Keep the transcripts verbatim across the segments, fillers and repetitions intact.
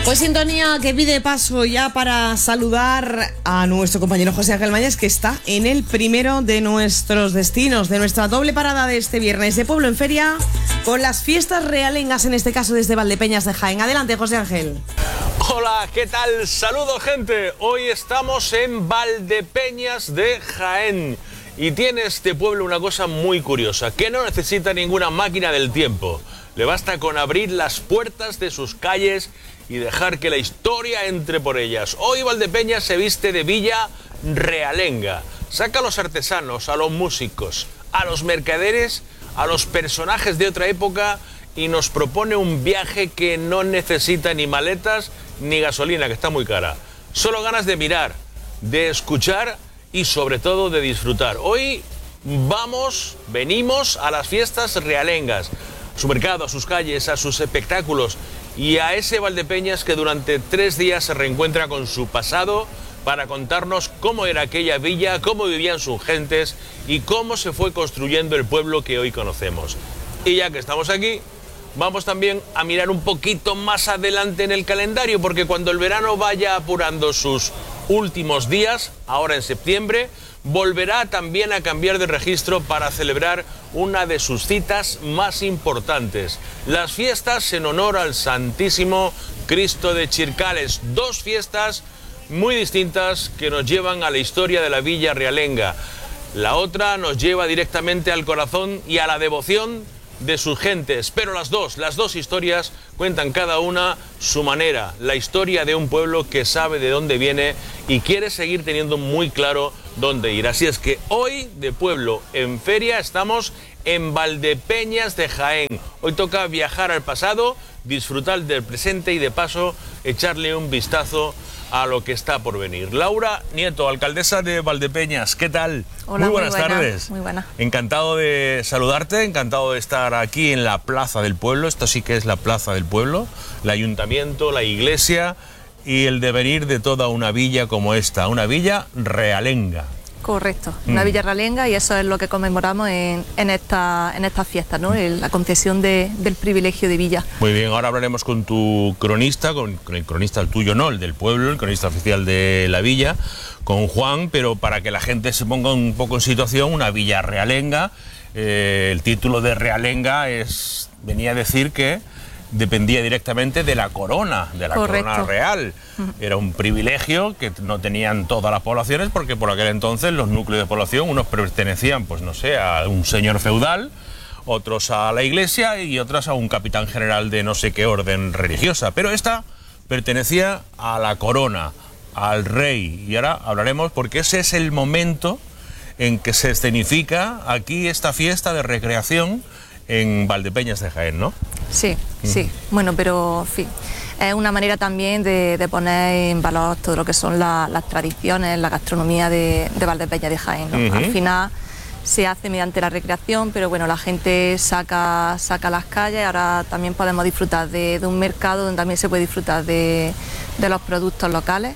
Pues sintonía que pide paso ya para saludar a nuestro compañero José Ángel Mañas, que está en el primero de nuestros destinos, de nuestra doble parada de este viernes de Pueblo en Feria, con las fiestas realengas, en este caso desde Valdepeñas de Jaén. Adelante, José Ángel. Hola, ¿qué tal? Saludos, gente. Hoy estamos en Valdepeñas de Jaén. Y tiene este pueblo una cosa muy curiosa, que no necesita ninguna máquina del tiempo. Le basta con abrir las puertas de sus calles y dejar que la historia entre por ellas. Hoy Valdepeñas se viste de villa realenga. Saca a los artesanos, a los músicos, a los mercaderes, a los personajes de otra época y nos propone un viaje que no necesita ni maletas ni gasolina, que está muy cara. Solo ganas de mirar, de escuchar y sobre todo de disfrutar. Hoy vamos, venimos a las fiestas realengas, a su mercado, a sus calles, a sus espectáculos y a ese Valdepeñas que durante tres días se reencuentra con su pasado para contarnos cómo era aquella villa, cómo vivían sus gentes y cómo se fue construyendo el pueblo que hoy conocemos. Y ya que estamos aquí, vamos también a mirar un poquito más adelante en el calendario, porque cuando el verano vaya apurando sus últimos días, ahora en septiembre, volverá también a cambiar de registro para celebrar una de sus citas más importantes, las fiestas en honor al Santísimo Cristo de Chircales. Dos fiestas muy distintas que nos llevan a la historia de la villa realenga. La otra nos lleva directamente al corazón y a la devoción de sus gentes, pero las dos, las dos historias cuentan cada una su manera, la historia de un pueblo que sabe de dónde viene y quiere seguir teniendo muy claro dónde ir. Así es que hoy, de Pueblo en Feria, estamos en Valdepeñas de Jaén. Hoy toca viajar al pasado, disfrutar del presente y de paso echarle un vistazo a lo que está por venir. Laura Nieto, alcaldesa de Valdepeñas, ¿qué tal? Hola, muy buenas muy buena, tardes. Muy buena. Encantado de saludarte, encantado de estar aquí en la Plaza del Pueblo. Esto sí que es la Plaza del Pueblo, el ayuntamiento, la iglesia y el devenir de toda una villa como esta, una villa realenga. Correcto, una mm. villa realenga, y eso es lo que conmemoramos en, en esta en estas fiestas, ¿no? El, la concesión de, del privilegio de villa. Muy bien, ahora hablaremos con tu cronista, con, con el cronista el tuyo, no, el del pueblo, el cronista oficial de la villa, con Juan, pero para que la gente se ponga un poco en situación, una villa realenga, eh, el título de realenga es venía a decir que dependía directamente de la corona, de la Correcto. corona real. Era un privilegio que no tenían todas las poblaciones, porque por aquel entonces los núcleos de población, unos pertenecían, pues no sé, a un señor feudal, otros a la iglesia y otras a un capitán general de no sé qué orden religiosa. Pero esta pertenecía a la corona, al rey. Y ahora hablaremos porque ese es el momento en que se escenifica aquí esta fiesta de recreación en Valdepeñas de Jaén, ¿no? Sí, mm. sí. Bueno, pero en fin, es una manera también de, de poner en valor todo lo que son la, las tradiciones, la gastronomía de, de Valdepeñas de Jaén, ¿no? Uh-huh. Al final se hace mediante la recreación, pero bueno, la gente saca, saca las calles. Ahora también podemos disfrutar de, de un mercado donde también se puede disfrutar de, de los productos locales.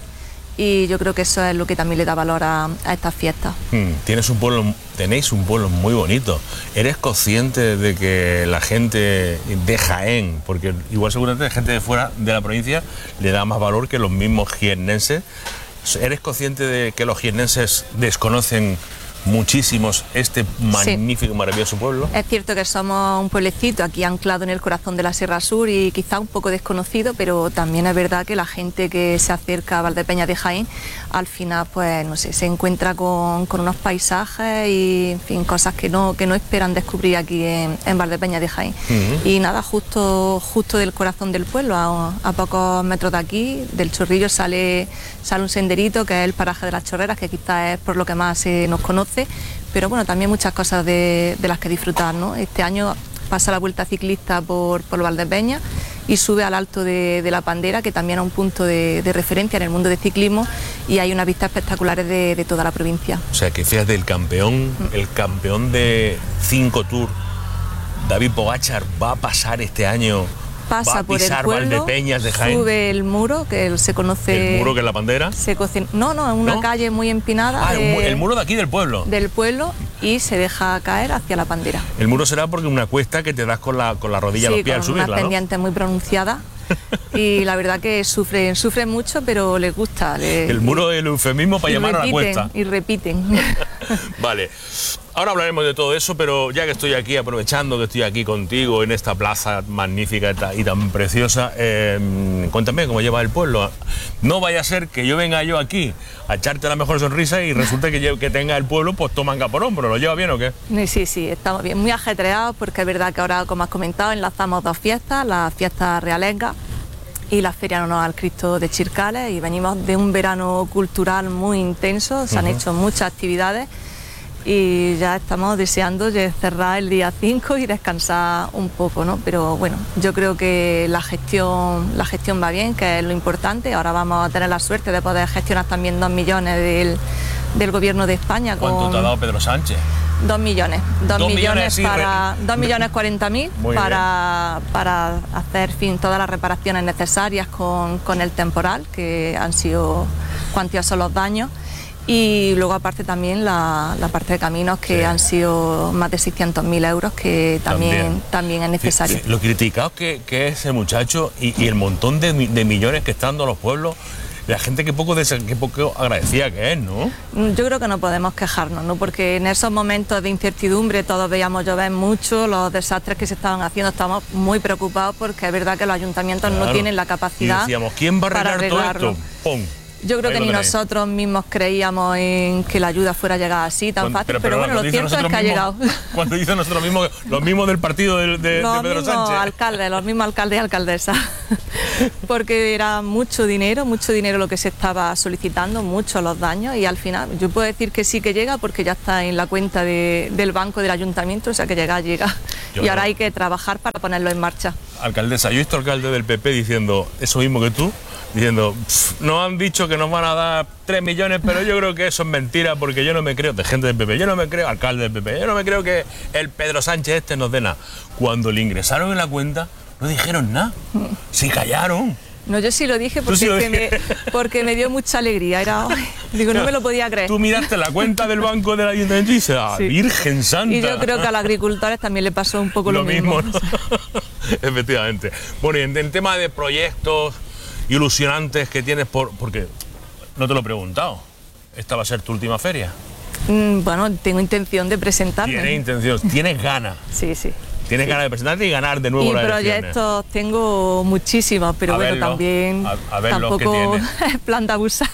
Y yo creo que eso es lo que también le da valor a, a estas fiestas. Mm, tienes un pueblo, tenéis un pueblo muy bonito. ¿Eres consciente de que la gente de Jaén, porque igual seguramente la gente de fuera de la provincia le da más valor que los mismos jiennenses, ¿eres consciente de que los jiennenses desconocen muchísimos este magnífico, sí, maravilloso pueblo? Es cierto que somos un pueblecito aquí anclado en el corazón de la Sierra Sur y quizá un poco desconocido, pero también es verdad que la gente que se acerca a Valdepeñas de Jaén al final, pues no sé, se encuentra con, con unos paisajes y en fin, cosas que no, que no esperan descubrir aquí en, en Valdepeñas de Jaén. Uh-huh. Y nada, justo, justo del corazón del pueblo, a, a pocos metros de aquí, del Chorrillo, sale, sale un senderito que es el paraje de las Chorreras, que quizás es por lo que más se nos conoce. Pero bueno, también muchas cosas de, de las que disfrutar, ¿no? Este año pasa la vuelta ciclista por, por Valdepeñas y sube al Alto de, de la Pandera, que también es un punto de, de referencia en el mundo del ciclismo, y hay unas vistas espectaculares de, de toda la provincia. O sea que fíjate, el campeón, mm. el campeón de cinco Tours, David Pogačar, va a pasar este año. Pasa por el pueblo, de Jaén. Sube el muro, que se conoce... ¿El muro que es la Pandera? Se cocina, no, no, es una ¿No? calle muy empinada. Ah, de, el muro de aquí del pueblo. Del pueblo, y se deja caer hacia la Pandera. El muro será porque una cuesta que te das con la, con la rodilla sí, a los pies al subirla, ¿no? Con unas pendientes muy pronunciadas. y la verdad que sufren, sufren mucho, pero les gusta. Les, el muro es el eufemismo para llamar repiten, a la cuesta. Y repiten. Vale, ahora hablaremos de todo eso, pero ya que estoy aquí, aprovechando que estoy aquí contigo en esta plaza magnífica y tan preciosa, eh, cuéntame cómo lleva el pueblo. No vaya a ser que yo venga yo aquí a echarte la mejor sonrisa y resulte que, que tenga el pueblo pues toma manga por hombro. ¿Lo lleva bien o qué? Sí, sí, estamos bien, muy ajetreados, porque es verdad que ahora, como has comentado, enlazamos dos fiestas, la fiesta realenga y la Feria en honor al Cristo de Chircales, y venimos de un verano cultural muy intenso, se han uh-huh. hecho muchas actividades y ya estamos deseando cerrar el día cinco y descansar un poco, ¿no? Pero bueno, yo creo que la gestión, la gestión va bien, que es lo importante. Ahora vamos a tener la suerte de poder gestionar también dos millones del, del Gobierno de España. ¿Cuánto con... te ha dado Pedro Sánchez? Dos millones, dos, dos millones, millones para re... dos millones cuarenta mil para, para hacer fin todas las reparaciones necesarias con, con el temporal, que han sido cuantiosos los daños, y luego aparte también la, la parte de caminos, que sí. han sido más de seiscientos mil euros, que también, también. también es necesario. Sí, sí. Lo criticado que, que es ese muchacho y, y el montón de, de millones que están dando a los pueblos. La gente que poco, que poco agradecida que es, ¿no? Yo creo que no podemos quejarnos, ¿no? Porque en esos momentos de incertidumbre todos veíamos llover mucho, los desastres que se estaban haciendo, estábamos muy preocupados, porque es verdad que los ayuntamientos claro. no tienen la capacidad. Y decíamos, ¿quién va a arreglar todo esto? ¡Pum! Yo creo Ahí que ni tenéis. nosotros mismos creíamos en que la ayuda fuera a llegar así, tan cuando, fácil, pero, pero, pero bueno, lo cierto es que mismos, ha llegado. Cuando dicen nosotros mismos, los mismos del partido de, de, los de Pedro mismos Sánchez. Alcaldes, los mismos alcaldes y alcaldesas. Porque era mucho dinero, mucho dinero lo que se estaba solicitando, muchos los daños, y al final yo puedo decir que sí que llega, porque ya está en la cuenta de, del banco del ayuntamiento, o sea que llega, llega. Yo y no. ahora hay que trabajar para ponerlo en marcha. Alcaldesa, yo he visto alcalde del P P diciendo eso mismo que tú, diciendo, nos han dicho que nos van a dar tres millones, pero yo creo que eso es mentira, porque yo no me creo, de gente del P P, yo no me creo, alcalde del P P, yo no me creo que el Pedro Sánchez este nos dé nada. Cuando le ingresaron en la cuenta, no dijeron nada, se callaron. No, yo sí lo dije porque, sí lo que me, porque me dio mucha alegría. Era, ay, digo, no me lo podía creer. Tú miraste la cuenta del banco del ayuntamiento y dices, ah, sí. Virgen Santa. Y yo creo que a los agricultores también le pasó un poco lo, lo mismo. mismo, ¿no? Efectivamente. Bueno, y en, en tema de proyectos ilusionantes que tienes, por porque no te lo he preguntado, ¿esta va a ser tu última feria? Mm, bueno, tengo intención de presentarme. ¿Tienes intención? ¿Tienes ganas? Sí, sí. Tienes sí. ganas de presentarte y ganar de nuevo y las elecciones. proyectos tengo muchísimos, pero a bueno, verlo, también a, a ver tampoco es plan de abusar.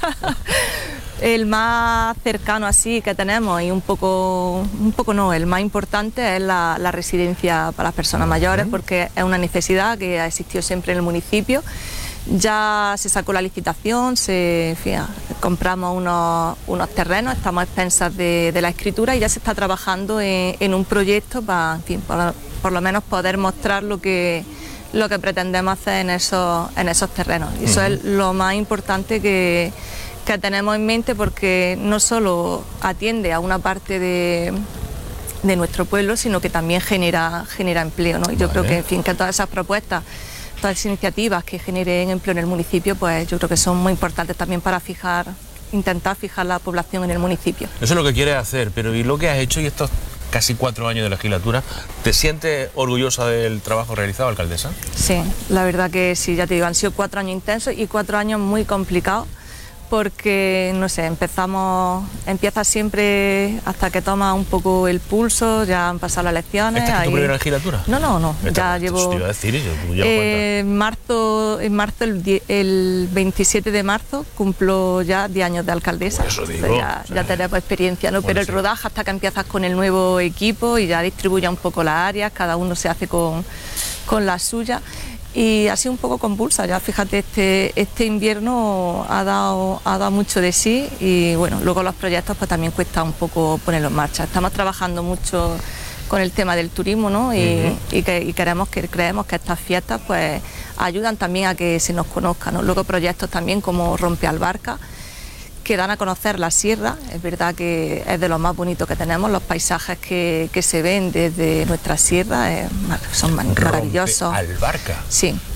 El más cercano así que tenemos, y un poco, un poco no, el más importante es la, la residencia para las personas mayores, porque es una necesidad que ha existido siempre en el municipio. Ya se sacó la licitación, se, fíjate, compramos unos, unos terrenos, estamos a expensas de, de la escritura, y ya se está trabajando en, en un proyecto para, en fin, por, por lo menos poder mostrar lo que, lo que pretendemos hacer en esos, en esos terrenos. Y eso uh-huh. es lo más importante que, que tenemos en mente, porque no solo atiende a una parte de, de nuestro pueblo, sino que también genera, genera empleo, ¿no? Y yo vale. creo que, en fin, que todas esas propuestas, todas las iniciativas que generen empleo en el municipio, pues yo creo que son muy importantes también para fijar, intentar fijar la población en el municipio. Eso es lo que quieres hacer, pero ¿y lo que has hecho y estos casi cuatro años de legislatura? ¿Te sientes orgullosa del trabajo realizado, alcaldesa? Sí, la verdad que sí, ya te digo, han sido cuatro años intensos y cuatro años muy complicados, porque, no sé, empezamos, empieza siempre hasta que toma un poco el pulso, ya han pasado las elecciones. ¿Esta es ahí... tu primera legislatura? No, no, no, Esta, ya llevo... Te iba a decir, yo, eh, en marzo, en marzo el, el veintisiete de marzo, cumplo ya diez años de alcaldesa. Eso digo. Entonces ya, sí. ya tenemos experiencia, ¿no? Bueno, pero el sí. rodaje hasta que empiezas con el nuevo equipo y ya distribuye un poco las áreas, cada uno se hace con, con la suya. Y ha sido un poco convulsa, ya fíjate, este, este invierno ha dado, ha dado mucho de sí, y bueno, luego los proyectos pues también cuesta un poco ponerlos en marcha. Estamos trabajando mucho con el tema del turismo, ¿no? Y, uh-huh. y, que, y queremos que, creemos que estas fiestas pues ayudan también a que se nos conozca, ¿no? Luego proyectos también como Rompealbarca, que dan a conocer la sierra. Es verdad que es de lo más bonito que tenemos, los paisajes que, que se ven desde nuestra sierra eh, son maravillosos. Rompealbarca. Sí,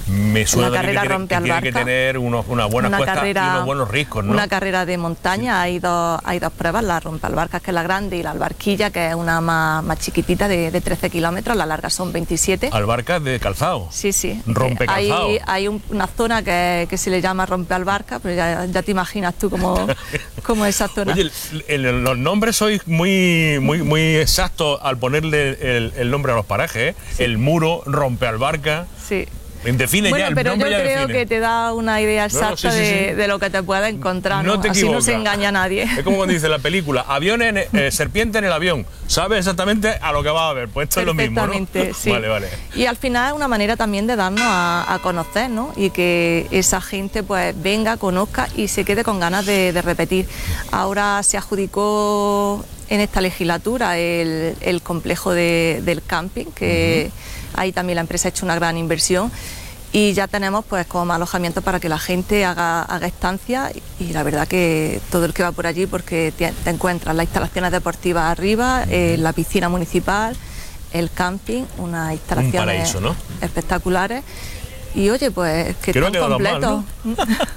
Me suena la carrera que tiene, rompe que, tiene que tener unos, unas buenas una cuestas carrera, y unos buenos riscos, ¿no? Una carrera de montaña, sí. hay, dos, hay dos pruebas, la rompealbarcas, que es la grande, y la albarquilla, que es una más, más chiquitita, de, de trece kilómetros, la larga son veintisiete. ¿Albarcas de calzado? Sí, sí. Rompecalzado. Hay, hay un, una zona que, que se le llama rompealbarca, pero ya, ya te imaginas tú cómo, cómo es esa zona. Oye, el, el, los nombres sois muy, muy, muy exactos al ponerle el, el nombre a los parajes, ¿eh? Sí. El Muro, rompealbarca. Sí. Define bueno, ya, el pero yo ya creo define. que te da una idea exacta no, no, sí, sí, sí. De, de lo que te puedes encontrar, ¿no? No te Así equivocas. no se engaña a nadie. Es como cuando dice la película, avión en, eh, serpiente en el avión, sabes exactamente a lo que va a ver, pues esto es lo mismo, ¿no? Sí. Vale, vale. Y al final es una manera también de darnos a, a conocer, ¿no? Y que esa gente pues venga, conozca y se quede con ganas de, de repetir. Ahora se adjudicó en esta legislatura el, el complejo de, del camping, que uh-huh. ahí también la empresa ha hecho una gran inversión. Y ya tenemos pues como alojamiento para que la gente haga, haga estancia, y la verdad que todo el que va por allí, porque te, te encuentras las instalaciones deportivas arriba, eh, la piscina municipal, el camping, unas instalaciones Un paraíso, ¿no? espectaculares. Y oye, pues que están no completos. ¿no?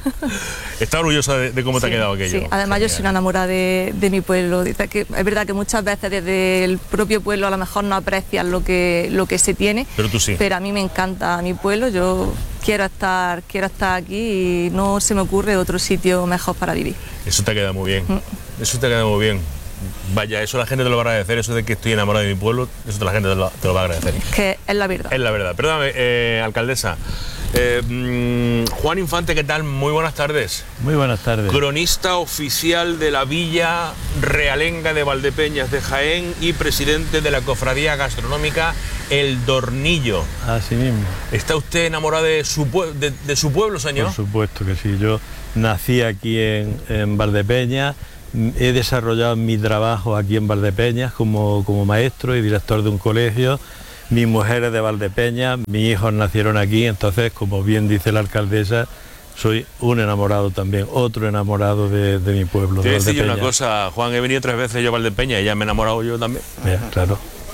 Está orgullosa de, de cómo sí, te ha quedado aquello. Sí, además Genial. Yo soy una enamorada de, de mi pueblo. Dice que es verdad que muchas veces desde el propio pueblo a lo mejor no aprecian lo que, lo que se tiene. Pero tú sí. Pero a mí me encanta mi pueblo. Yo quiero estar, quiero estar aquí y no se me ocurre otro sitio mejor para vivir. Eso te ha quedado muy bien. Mm. Eso te ha quedado muy bien. Vaya, eso la gente te lo va a agradecer, eso de que estoy enamorado de mi pueblo, eso la gente te lo, te lo va a agradecer. Es que es la verdad. Es la verdad. Perdóname, eh, alcaldesa. Eh, mmm, Juan Infante, ¿qué tal? Muy buenas tardes. Muy buenas tardes. Cronista oficial de la Villa Realenga de Valdepeñas de Jaén y presidente de la cofradía gastronómica El Dornillo. Así mismo. ¿Está usted enamorado de su, de, de su pueblo, señor? Por supuesto que sí. Yo nací aquí en, en Valdepeñas. He desarrollado mi trabajo aquí en Valdepeñas como, como maestro y director de un colegio. Mi mujer es de Valdepeñas, mis hijos nacieron aquí, entonces, como bien dice la alcaldesa, soy un enamorado también, otro enamorado de, de mi pueblo. Te voy a decir una cosa, Juan, he venido tres veces yo a Valdepeñas y ya me he enamorado yo también. Bien, claro.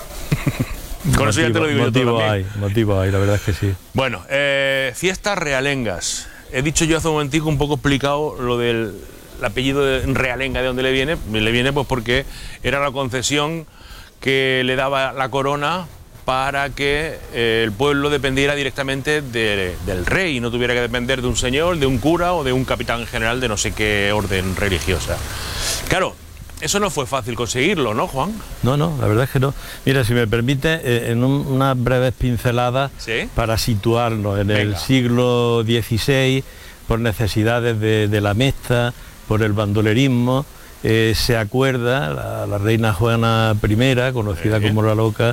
Con eso ya te lo digo yo todo motivo también. hay, motivo hay, la verdad es que sí. Bueno, eh, fiestas realengas. He dicho yo hace un momentico un poco explicado lo del el apellido de Realenga, de dónde le viene. Le viene pues porque era la concesión que le daba la corona para que eh, el pueblo dependiera directamente de, del rey y no tuviera que depender de un señor, de un cura o de un capitán general de no sé qué orden religiosa. Claro, eso no fue fácil conseguirlo, ¿no, Juan? No, no, la verdad es que no. Mira, si me permite, eh, en un, unas breves pinceladas, ¿sí?, para situarnos en Venga. el siglo dieciséis, por necesidades de, de la mesta, por el bandolerismo, eh, se acuerda, la, la reina Juana primera, conocida como la Loca,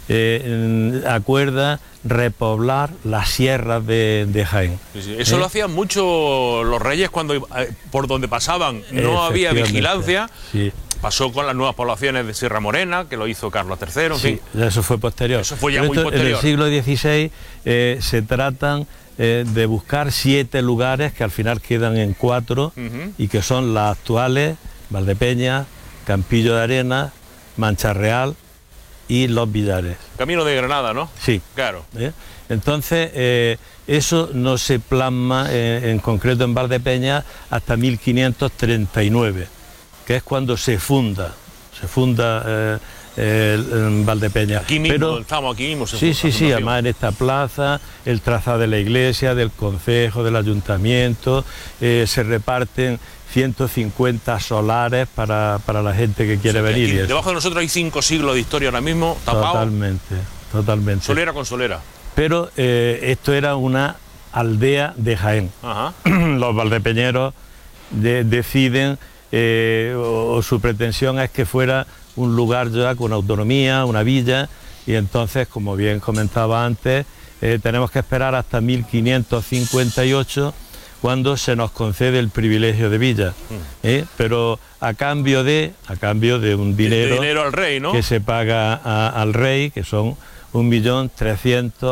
eh, acuerda repoblar las sierras de, de Jaén. Sí, sí. Eso ¿Eh? lo hacían mucho los reyes cuando eh, por donde pasaban no había vigilancia. Sí. Pasó con las nuevas poblaciones de Sierra Morena, que lo hizo Carlos tercero, en sí, fin. Eso fue posterior. Eso fue ya muy posterior. En el siglo dieciséis eh, se tratan eh, de buscar siete lugares que al final quedan en cuatro, uh-huh, y que son las actuales: Valdepeñas, Campillo de Arena, Mancha Real y Los Villares. Camino de Granada, ¿no? Sí. Claro. ¿Eh? Entonces, eh, eso no se plasma eh, en concreto en Valdepeñas hasta mil quinientos treinta y nueve, que es cuando se funda, se funda eh, eh, en Valdepeñas. Aquí mismo, Pero, estamos aquí mismo. Se sí, funda, sí, sí, además en esta plaza, el trazado de la iglesia, del concejo, del ayuntamiento, eh, se reparten ciento cincuenta solares para, para la gente que quiere, o sea, que venir. Aquí, debajo de nosotros hay cinco siglos de historia ahora mismo, tapado. Totalmente, totalmente. Solera con solera. Pero eh, esto era una aldea de Jaén. Ajá. Los valdepeñeros de, deciden, eh, o, o su pretensión es que fuera un lugar ya con autonomía, una villa, y entonces, como bien comentaba antes, eh, tenemos que esperar hasta mil quinientos cincuenta y ocho, cuando se nos concede el privilegio de villa, ¿eh? Pero a cambio de a cambio de un dinero, dinero al rey, ¿no?, que se paga a, al rey, que son un millón trescientos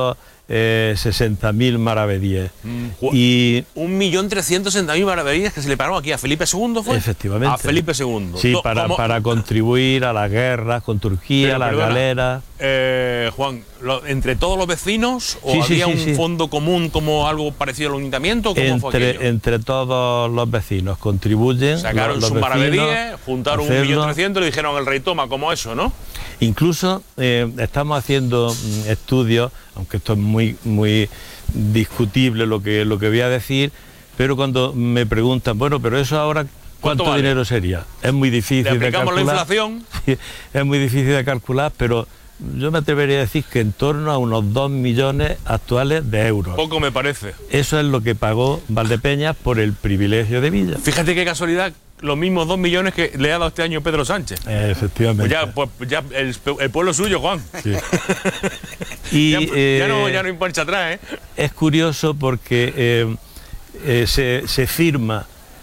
eh, sesenta mil maravedíes. Mm, y un millón trescientos sesenta mil maravedíes que se le pagaron aquí a Felipe segundo, ¿fue? Efectivamente. A Felipe segundo. Sí, No, para, ¿cómo? para contribuir a las guerras con Turquía, Pero, las perdona, galeras. Eh, Juan, lo, ¿entre todos los vecinos o Sí, sí, había sí, un sí. fondo común como algo parecido al ayuntamiento? ¿Cómo fue aquello? Entre, entre todos los vecinos contribuyen. Sacaron los, los sus vecinos, maravedíes, juntaron un millón trescientos y le dijeron al rey, toma, como eso, ¿no? Incluso eh, estamos haciendo mm, estudios, aunque esto es muy, muy discutible lo que, lo que voy a decir, pero cuando me preguntan, bueno, pero eso ahora, ¿cuánto vale? dinero sería? Es muy difícil Le de aplicamos calcular. la inflación. Sí, es muy difícil de calcular, pero yo me atrevería a decir que en torno a unos dos millones actuales de euros. Poco me parece. Eso es lo que pagó Valdepeñas por el privilegio de Villa. Fíjate qué casualidad, los mismos dos millones que le ha dado este año Pedro Sánchez. Eh, efectivamente. Pues ya, pues ya el, el pueblo suyo, Juan. Sí. Y, ya, eh, ya no, ya no hay marcha atrás, ¿eh? Es curioso porque eh, eh, se, se firma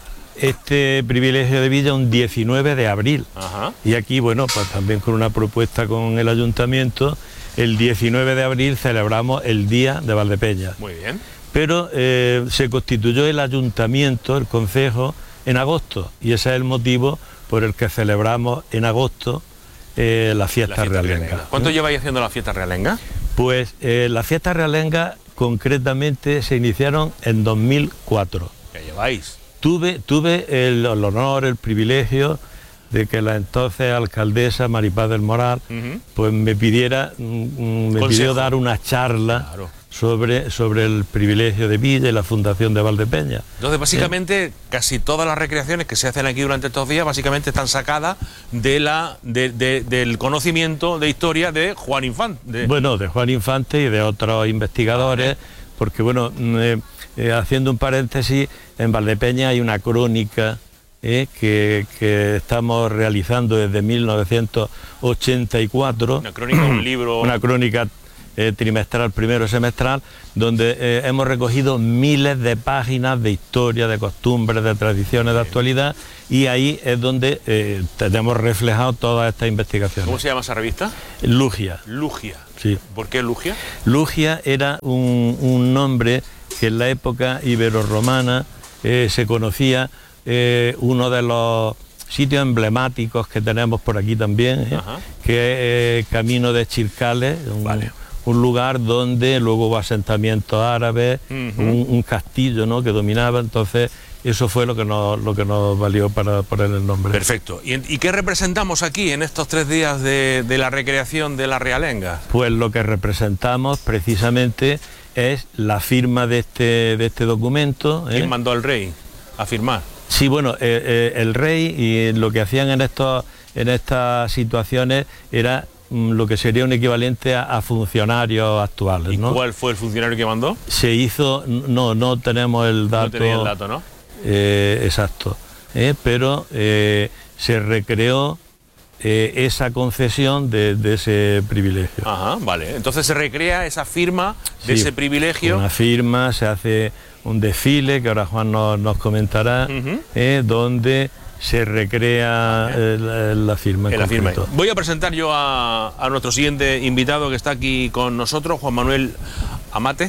este privilegio de Villa un diecinueve de abril. Ajá. Y aquí, bueno, pues también con una propuesta con el ayuntamiento, el diecinueve de abril celebramos el Día de Valdepeñas. Muy bien. Pero eh, se constituyó el ayuntamiento, el concejo, en agosto, y ese es el motivo por el que celebramos en agosto eh, la fiesta, La fiesta realenga. realenga. ¿Cuánto ¿Eh? lleváis haciendo la fiesta realenga? Pues eh, las fiestas realengas concretamente se iniciaron en dos mil cuatro. ¿Qué lleváis? Tuve, tuve el, el honor, el privilegio de que la entonces alcaldesa Maripaz del Moral Uh-huh. pues me pidiera, mm, me Consejo. pidió dar una charla Claro. sobre, sobre el privilegio de Villa y la fundación de Valdepeñas. Entonces, básicamente, casi todas las recreaciones que se hacen aquí durante estos días, básicamente están sacadas de la, de, de, del conocimiento de historia de Juan Infante. De... Bueno, de Juan Infante y de otros investigadores, porque bueno, eh, eh, haciendo un paréntesis, en Valdepeñas hay una crónica eh, que, que estamos realizando desde mil novecientos ochenta y cuatro. Una crónica, un libro... Una crónica eh, trimestral, primero semestral, donde eh, hemos recogido miles de páginas de historia, de costumbres, de tradiciones, de actualidad, y ahí es donde eh, tenemos reflejado todas estas investigaciones. ¿Cómo se llama esa revista? Lugia. Lugia. Sí. ¿Por qué Lugia? Lugia era un, un nombre que en la época ibero-romana eh, se conocía, eh, uno de los sitios emblemáticos que tenemos por aquí también, eh, que es eh, Camino de Chircales, un, vale. un lugar donde luego hubo asentamientos árabes, uh-huh. un, un castillo, ¿no?, que dominaba. Entonces eso fue lo que nos, lo que nos valió para poner el nombre. Perfecto. ¿Y, y qué representamos aquí en estos tres días de, de la recreación de la realenga? Pues lo que representamos precisamente es la firma de este, de este documento. ¿Quién ¿eh? mandó al rey a firmar? Sí, bueno, eh, eh, el rey, y lo que hacían en, estos, en estas situaciones era mm, lo que sería un equivalente a, a funcionarios actuales, ¿Y ¿no? cuál fue el funcionario que mandó? Se hizo, no, no tenemos el dato. No tenía el dato, ¿no? Eh, exacto, eh, pero eh, se recreó eh, esa concesión de, de ese privilegio. Ajá, vale. Entonces se recrea esa firma de Sí, ese privilegio. Una firma, se hace un desfile, que ahora Juan nos, nos comentará, Uh-huh. eh, donde se recrea eh, la, la firma. En En la firma. concreto. Voy a presentar yo a, a nuestro siguiente invitado que está aquí con nosotros, Juan Manuel Amate.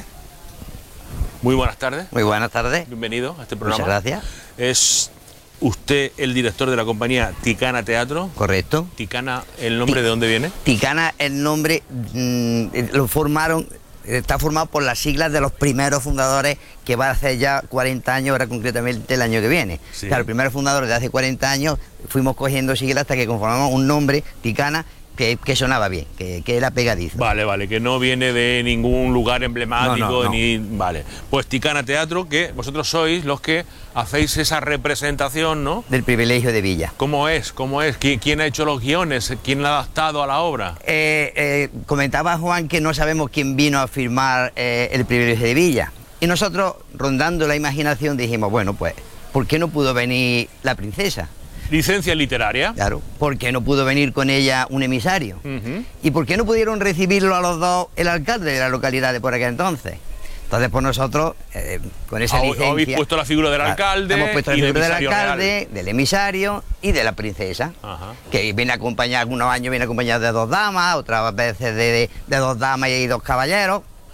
Muy buenas tardes. Muy buenas tardes. Bienvenido a este programa. Muchas gracias. Es usted el director de la compañía Ticana Teatro. Correcto. Ticana, ¿el nombre de dónde viene? Ticana, el nombre mmm, lo formaron, está formado por las siglas de los primeros fundadores, que va a hacer ya cuarenta años, ahora concretamente el año que viene. Sí. O sea, los primeros fundadores de hace cuarenta años fuimos cogiendo siglas hasta que conformamos un nombre, Ticana, que, que sonaba bien, que, que era pegadizo. Vale, vale, que no viene de ningún lugar emblemático, No, no, no. ni... Vale. Pues Ticana Teatro, que vosotros sois los que hacéis esa representación, ¿no? Del privilegio de Villa. ¿Cómo es? ¿Cómo es? ¿Qui- ¿Quién ha hecho los guiones? ¿Quién la ha adaptado a la obra? Eh, eh, comentaba Juan que no sabemos quién vino a firmar eh, el privilegio de Villa. Y nosotros, rondando la imaginación, dijimos, bueno, pues, ¿por qué no pudo venir la princesa? Licencia literaria. Claro, ¿por qué no pudo venir con ella un emisario? Ujú. ¿Y por qué no pudieron recibirlo a los dos el alcalde de la localidad de por aquel entonces? Entonces, pues nosotros, eh, con esa Ha- licencia... habéis puesto la figura del Claro, alcalde hemos puesto la y del figura del emisario alcalde, real. del emisario y de la princesa, Ajá. que viene acompañada, algunos años viene acompañada de dos damas, otras veces de, de- de dos damas y dos caballeros.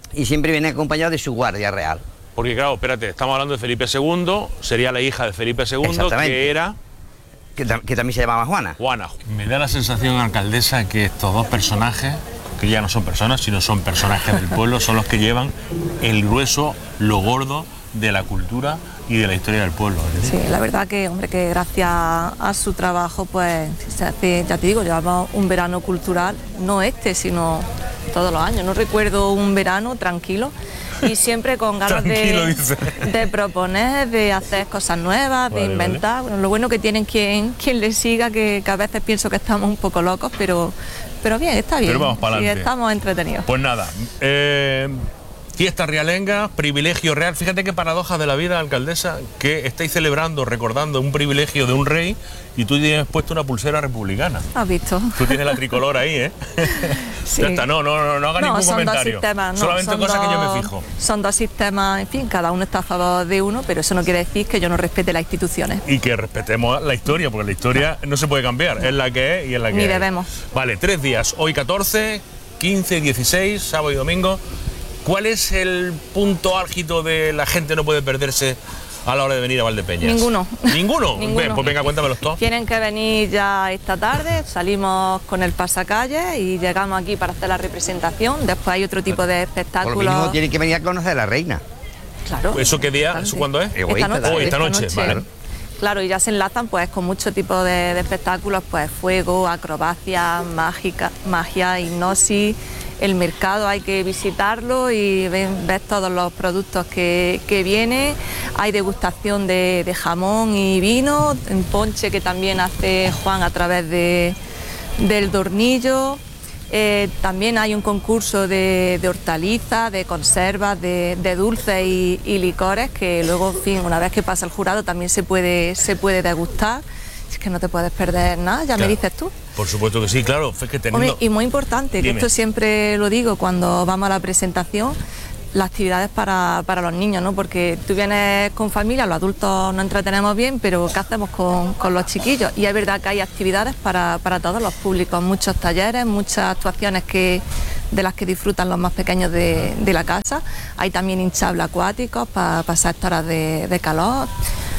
y siempre viene acompañado de su guardia real. Porque claro, espérate, estamos hablando de Felipe segundo, sería la hija de Felipe segundo, que era... Que, que también se llamaba Juana. Juana. Me da la sensación, alcaldesa, que estos dos personajes, que ya no son personas, sino son personajes del pueblo, son los que llevan el grueso, lo gordo de la cultura y de la historia del pueblo. Sí, la verdad que, hombre, que gracias a su trabajo, pues, se hace, ya te digo, llevamos un verano cultural, no este, sino todos los años. No recuerdo un verano tranquilo y siempre con ganas de, de proponer, de hacer cosas nuevas, vale, de inventar. Vale. Bueno, lo bueno que tienen quien, quien les siga, que, que a veces pienso que estamos un poco locos, pero, pero bien, está bien. Pero vamos para adelante. Sí, estamos entretenidos. Pues nada, eh... fiesta realenga, privilegio real. Fíjate qué paradoja de la vida, alcaldesa, que estáis celebrando, recordando un privilegio de un rey y tú tienes puesto una pulsera republicana. ¿Has visto? Tú tienes la tricolor ahí, ¿eh? Sí. Ya está, no, no, no, no haga no, ningún son comentario. Dos sistemas, no, solamente son cosas dos, que yo me fijo. Son dos sistemas, en fin, cada uno está a favor de uno, pero eso no quiere decir que yo no respete las instituciones. Y que respetemos la historia, porque la historia no se puede cambiar, es la que es y es la que Ni es. debemos. Vale, tres días, hoy catorce, quince, dieciséis, sábado y domingo. ¿Cuál es el punto álgido de la gente no puede perderse a la hora de venir a Valdepeñas? Ninguno. ¿Ninguno? Ninguno. Ven, pues venga, cuéntamelos todos. Tienen que venir ya esta tarde, salimos con el pasacalle y llegamos aquí para hacer la representación. Después hay otro tipo de espectáculos. Por lo mínimo tienen que venir a conocer a la reina. Claro. ¿Eso qué día? Bastante. ¿Eso cuándo es? Esta noche. Hoy, esta noche, esta noche. vale. Claro, y ya se enlazan pues con mucho tipo de, de espectáculos, pues fuego, acrobacia, mágica, magia, hipnosis. El mercado hay que visitarlo y ver, ver todos los productos que, que vienen. Hay degustación de, de jamón y vino, en ponche que también hace Juan a través de, del Dornillo. Eh, también hay un concurso de, de hortalizas, de conservas, de, de dulces y, y licores que luego, en fin, una vez que pasa el jurado también se puede, se puede degustar. Es que no te puedes perder nada, ya claro. Me dices tú. Por supuesto que sí, claro. Es que teniendo... Hombre, y muy importante, Dime. que esto siempre lo digo cuando vamos a la presentación, las actividades para, para los niños, ¿no? Porque tú vienes con familia, los adultos nos entretenemos bien, pero ¿qué hacemos con, con los chiquillos? Y es verdad que hay actividades para, para todos los públicos, muchos talleres, muchas actuaciones que de las que disfrutan los más pequeños de, de la casa. Hay también hinchables acuáticos para pasar estas horas de, de calor.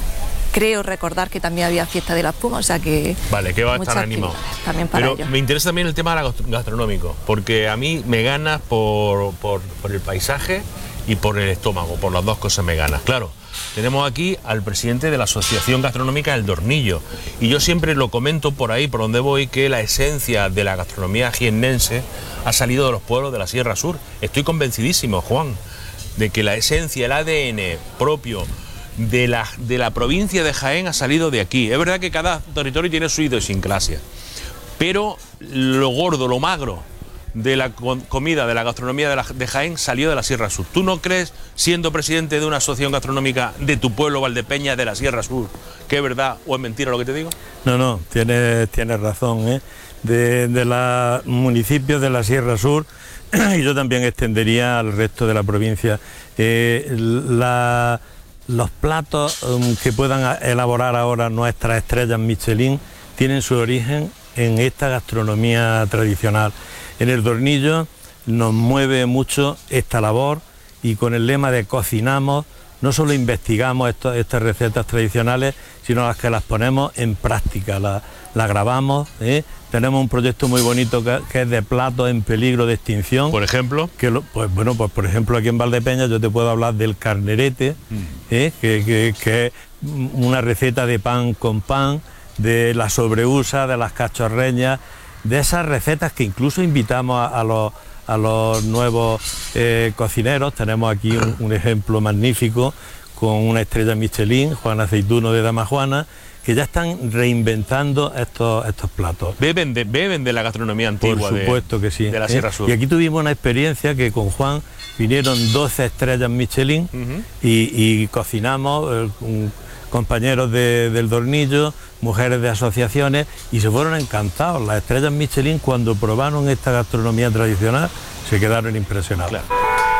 Creo recordar que también había fiesta de la espuma, o sea que... Vale, que va a estar animado. También para Pero ellos. Me interesa también el tema gastronómico, porque a mí me ganas por, por, por el paisaje y por el estómago, por las dos cosas me ganas. Claro, tenemos aquí al presidente de la Asociación Gastronómica El Dornillo, y yo siempre lo comento por ahí, por donde voy, que la esencia de la gastronomía jiennense ha salido de los pueblos de la Sierra Sur. Estoy convencidísimo, Juan, de que la esencia, el A D N propio de la, de la provincia de Jaén ha salido de aquí. Es verdad que cada territorio tiene su idiosincrasia, pero lo gordo, lo magro de la comida, de la gastronomía de, la, de Jaén salió de la Sierra Sur. ¿Tú no crees, siendo presidente de una asociación gastronómica de tu pueblo, Valdepeñas, de la Sierra Sur, que es verdad o es mentira lo que te digo? No, no, tienes, tienes razón, ¿eh? De, de los municipios de la Sierra Sur, y yo también extendería al resto de la provincia. Eh, la... Los platos um, que puedan elaborar ahora nuestras estrellas Michelin tienen su origen en esta gastronomía tradicional. En el Dornillo nos mueve mucho esta labor y con el lema de cocinamos, no solo investigamos esto, estas recetas tradicionales, sino las que las ponemos en práctica, las la grabamos, ¿eh? Tenemos un proyecto muy bonito que, que es de platos en peligro de extinción. Por ejemplo. Que lo, pues bueno, pues por ejemplo aquí en Valdepeñas yo te puedo hablar del carnerete, mm. ¿eh? que, que, que es una receta de pan con pan, de la sobreusa, de las cachorreñas, de esas recetas que incluso invitamos a, a los a los nuevos eh, cocineros. Tenemos aquí un, un ejemplo magnífico con una estrella Michelin, Juan Aceituno de Damajuana, que ya están reinventando estos, estos platos. Beben de, beben de la gastronomía antigua. Por supuesto de, que sí. De la Sierra Sur. Y aquí tuvimos una experiencia que con Juan vinieron doce estrellas Michelin uh-huh. y, y cocinamos, eh, un, compañeros de, del Dornillo, mujeres de asociaciones, y se fueron encantados. Las estrellas Michelin, cuando probaron esta gastronomía tradicional, se quedaron impresionados. Claro.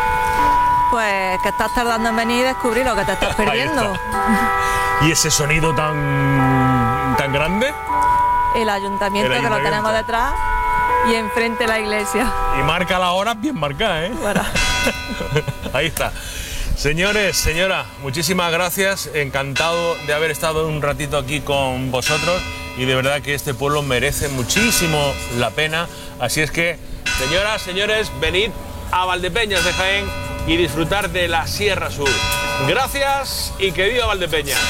Pues que estás tardando en venir y descubrir lo que te estás perdiendo. ¿Y ese sonido tan, tan grande? El ayuntamiento, El ayuntamiento que lo tenemos detrás. y enfrente la iglesia. Y marca la hora bien marcada, ¿eh? Bueno. Ahí está. Señores, señora, muchísimas gracias. Encantado de haber estado un ratito aquí con vosotros y de verdad que este pueblo merece muchísimo la pena. Así es que, señoras, señores, venid a Valdepeñas de Jaén y disfrutar de la Sierra Sur. Gracias y que viva Valdepeñas.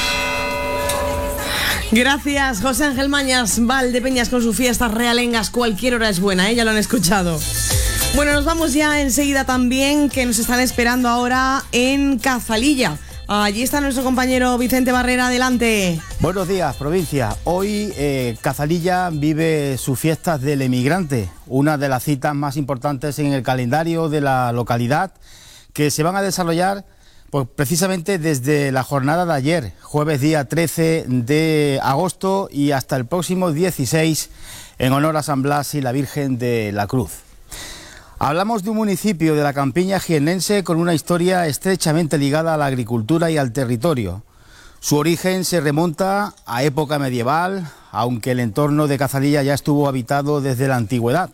Gracias, José Ángel Mañas. Valdepeñas con sus fiestas realengas, cualquier hora es buena, ¿eh? Ya lo han escuchado. Bueno, nos vamos ya enseguida también, que nos están esperando ahora en Cazalilla. Allí está nuestro compañero Vicente Barrera, adelante. Buenos días, provincia. Hoy eh, Cazalilla vive sus fiestas del emigrante, una de las citas más importantes en el calendario de la localidad, que se van a desarrollar pues, precisamente desde la jornada de ayer, jueves día trece de agosto y hasta el próximo dieciséis, en honor a San Blas y la Virgen de la Cruz. Hablamos de un municipio de la campiña jiennense con una historia estrechamente ligada a la agricultura y al territorio. Su origen se remonta a época medieval, aunque el entorno de Cazalilla ya estuvo habitado desde la antigüedad.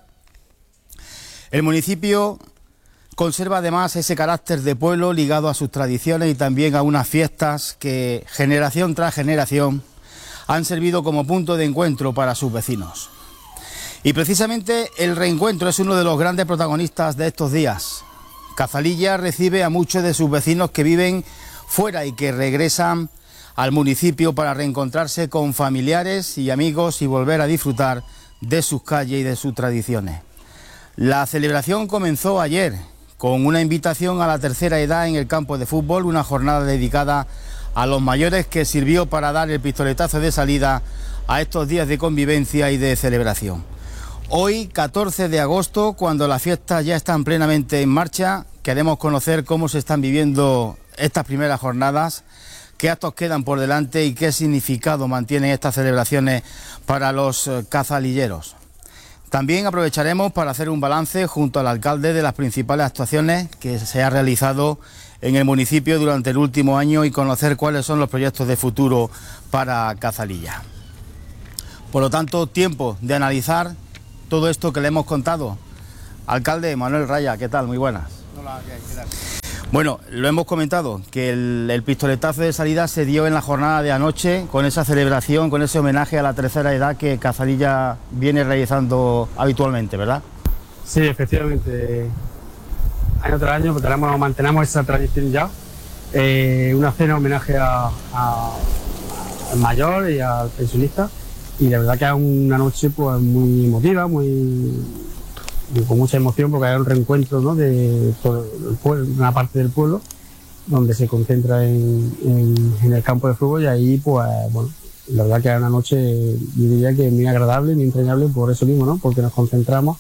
El municipio conserva además ese carácter de pueblo ligado a sus tradiciones y también a unas fiestas que generación tras generación han servido como punto de encuentro para sus vecinos. Y precisamente el reencuentro es uno de los grandes protagonistas de estos días. Cazalilla recibe a muchos de sus vecinos que viven fuera y que regresan al municipio para reencontrarse con familiares y amigos y volver a disfrutar de sus calles y de sus tradiciones. La celebración comenzó ayer con una invitación a la tercera edad en el campo de fútbol, una jornada dedicada a los mayores que sirvió para dar el pistoletazo de salida a estos días de convivencia y de celebración. Hoy, catorce de agosto, cuando las fiestas ya están plenamente en marcha, queremos conocer cómo se están viviendo estas primeras jornadas, qué actos quedan por delante y qué significado mantienen estas celebraciones para los cazalilleros. También aprovecharemos para hacer un balance junto al alcalde de las principales actuaciones que se han realizado en el municipio durante el último año y conocer cuáles son los proyectos de futuro para Cazalilla. Por lo tanto, tiempo de analizar todo esto que le hemos contado. Alcalde Manuel Raya, ¿qué tal? Muy buenas. Hola, ¿qué tal? Bueno, lo hemos comentado, que el, el pistoletazo de salida se dio en la jornada de anoche, con esa celebración, con ese homenaje a la tercera edad que Cazalilla viene realizando habitualmente, ¿verdad? Sí, efectivamente. Año tras año tenemos, mantenemos esa tradición ya. Eh, una cena homenaje a, a, al mayor y al pensionista. Y la verdad que es una noche pues muy emotiva, muy, muy con mucha emoción, porque hay un reencuentro, ¿no?, de todo el pueblo, una parte del pueblo donde se concentra en, en, en el campo de fútbol, y ahí pues bueno, la verdad que es una noche, yo diría que muy agradable, muy entrañable por eso mismo, ¿no?, porque nos concentramos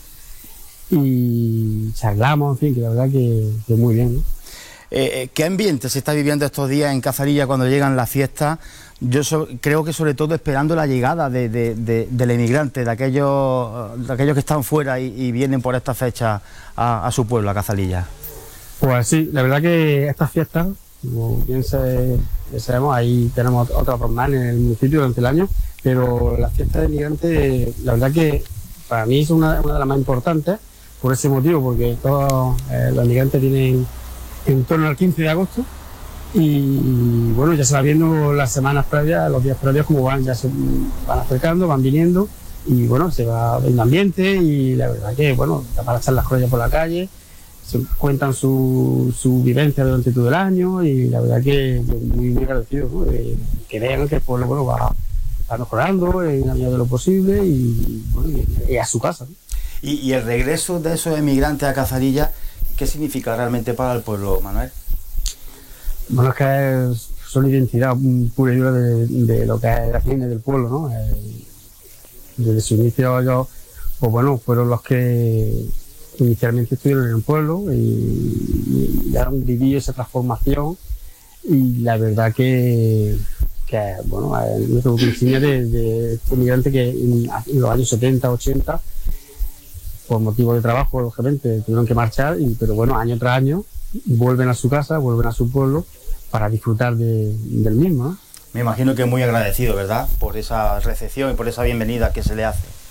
y charlamos, en fin, que la verdad que, que muy bien, ¿no? Eh, ¿Qué ambiente se está viviendo estos días en Cazalilla cuando llegan las fiestas? Yo so, creo que sobre todo esperando la llegada de, de, de, del emigrante, de aquellos, de aquellos que están fuera y, y vienen por esta fecha a, a su pueblo, a Cazalilla. Pues sí, la verdad que estas fiestas, como bien se, sabemos, ahí tenemos otra jornada en el municipio durante el año, pero las fiestas de emigrantes, la verdad que para mí es una, una de las más importantes, por ese motivo, porque todos eh, los emigrantes tienen en torno al quince de agosto, y bueno, ya se va viendo las semanas previas, los días previos, como van, ya se van acercando, van viniendo, y bueno, se va viendo ambiente, y la verdad que bueno, para echar las cosas por la calle, se cuentan su, su vivencia durante todo el año, y la verdad que muy, muy agradecido, ¿no?, de, que vean que el pueblo bueno, va, va mejorando en la medida de lo posible, y, bueno, y, y a su casa, ¿no? Y, y el regreso de esos emigrantes a Cazalilla, ¿qué significa realmente para el pueblo, Manuel? Bueno, es que es, son identidad pura y dura de, de lo que es la gente del pueblo, ¿no? Eh, desde su inicio ellos, pues bueno, fueron los que inicialmente estuvieron en el pueblo y, y han vivido esa transformación, y la verdad que, que bueno, es nuestro insignia de, de este migrante que en, en los años setenta, ochenta, por motivo de trabajo, lógicamente, tuvieron que marchar, y, pero bueno, año tras año vuelven a su casa, vuelven a su pueblo para disfrutar de, del mismo, ¿no? Me imagino que muy agradecido, ¿verdad?, por esa recepción y por esa bienvenida que se le hace.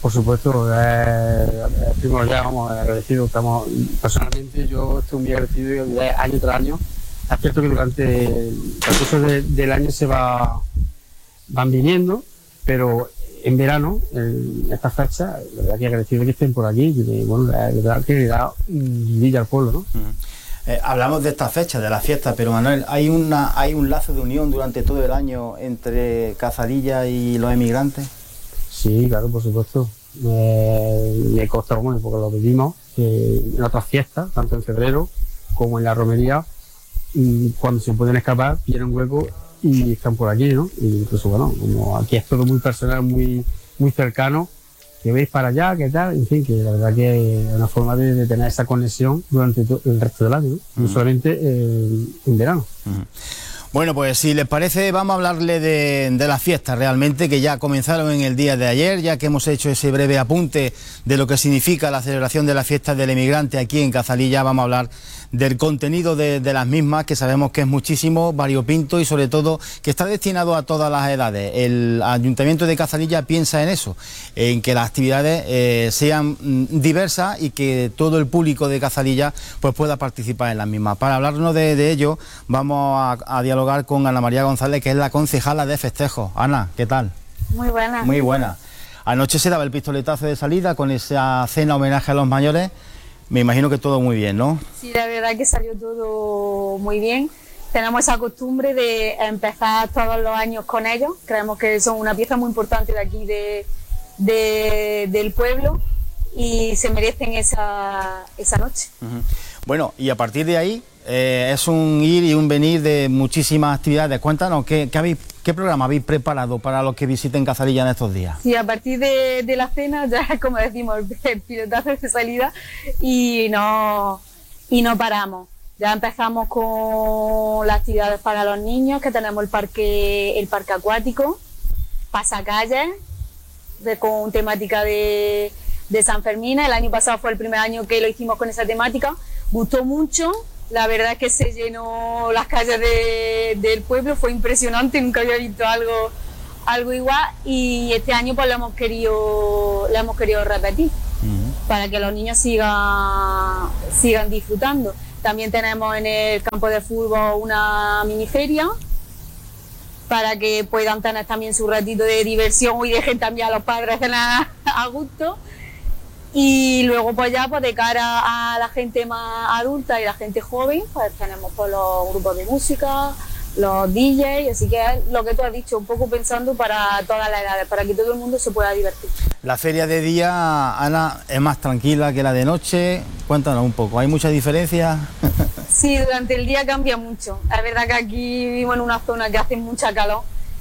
Por supuesto, eh, primordial, vamos, agradecido. Estamos, personalmente yo estoy muy agradecido de año tras año. Es cierto que durante el transcurso de, del año se va van viniendo, pero en verano, en esta fecha, la verdad que agradecido que estén por aquí, y bueno, la verdad que le da vidilla al pueblo, ¿no? Mm. Eh, hablamos de esta fecha, de la fiesta, pero Manuel, ¿hay una hay un lazo de unión durante todo el año entre Cazalilla y los emigrantes? Sí, claro, por supuesto. Eh, me consta, bueno, porque lo vivimos, eh, en otras fiestas, tanto en febrero como en la romería, y cuando se pueden escapar, tienen un hueco y están por aquí, ¿no? Y incluso, bueno, como aquí es todo muy personal, muy, muy cercano, que veis para allá, qué tal, en fin, que la verdad que es una forma de, de tener esa conexión durante todo el resto del año, ¿no? Uh-huh. No solamente eh, en verano. Uh-huh. Bueno, pues si les parece, vamos a hablarle de, de las fiestas realmente, que ya comenzaron en el día de ayer, ya que hemos hecho ese breve apunte de lo que significa la celebración de las fiestas del emigrante aquí en Cazalilla. Vamos a hablar del contenido de, de las mismas, que sabemos que es muchísimo, variopinto y sobre todo que está destinado a todas las edades. El Ayuntamiento de Cazalilla piensa en eso, en que las actividades eh, sean diversas y que todo el público de Cazalilla pues pueda participar en las mismas. Para hablarnos de, de ello, vamos a, a dialogar con Ana María González, que es la concejala de festejos. Ana, ¿qué tal? Muy buena. Muy buena. Anoche se daba el pistoletazo de salida con esa cena homenaje a los mayores. Me imagino que todo muy bien, ¿no? Sí, la verdad que salió todo muy bien. Tenemos esa costumbre de empezar todos los años con ellos. Creemos que son una pieza muy importante de aquí de, de, del pueblo y se merecen esa, esa noche. Uh-huh. Bueno, y a partir de ahí eh, es un ir y un venir de muchísimas actividades. Cuéntanos, ¿qué, qué, habéis, qué programa habéis preparado para los que visiten Cazalilla en estos días? Sí, a partir de, de la cena ya, como decimos, el pilotazo de salida y no, y no paramos. Ya empezamos con las actividades para los niños, que tenemos el parque, el parque acuático, pasacalles, de, con temática de, de San Fermín. El año pasado fue el primer año que lo hicimos con esa temática. Gustó mucho, la verdad es que se llenó las calles de, del pueblo, fue impresionante, nunca había visto algo, algo igual y este año pues lo hemos querido, lo hemos querido repetir uh-huh. para que los niños sigan, sigan disfrutando. También tenemos en el campo de fútbol una mini feria para que puedan tener también su ratito de diversión y dejen también a los padres cenar a gusto. Y luego pues ya pues de cara a la gente más adulta y la gente joven, pues tenemos pues los grupos de música, los D Js, así que es lo que tú has dicho, un poco pensando para todas las edades, para que todo el mundo se pueda divertir. La feria de día, Ana, es más tranquila que la de noche. Cuéntanos un poco, ¿hay mucha diferencia? Sí, durante el día cambia mucho. Es verdad que aquí vivimos en una zona que hace mucha calor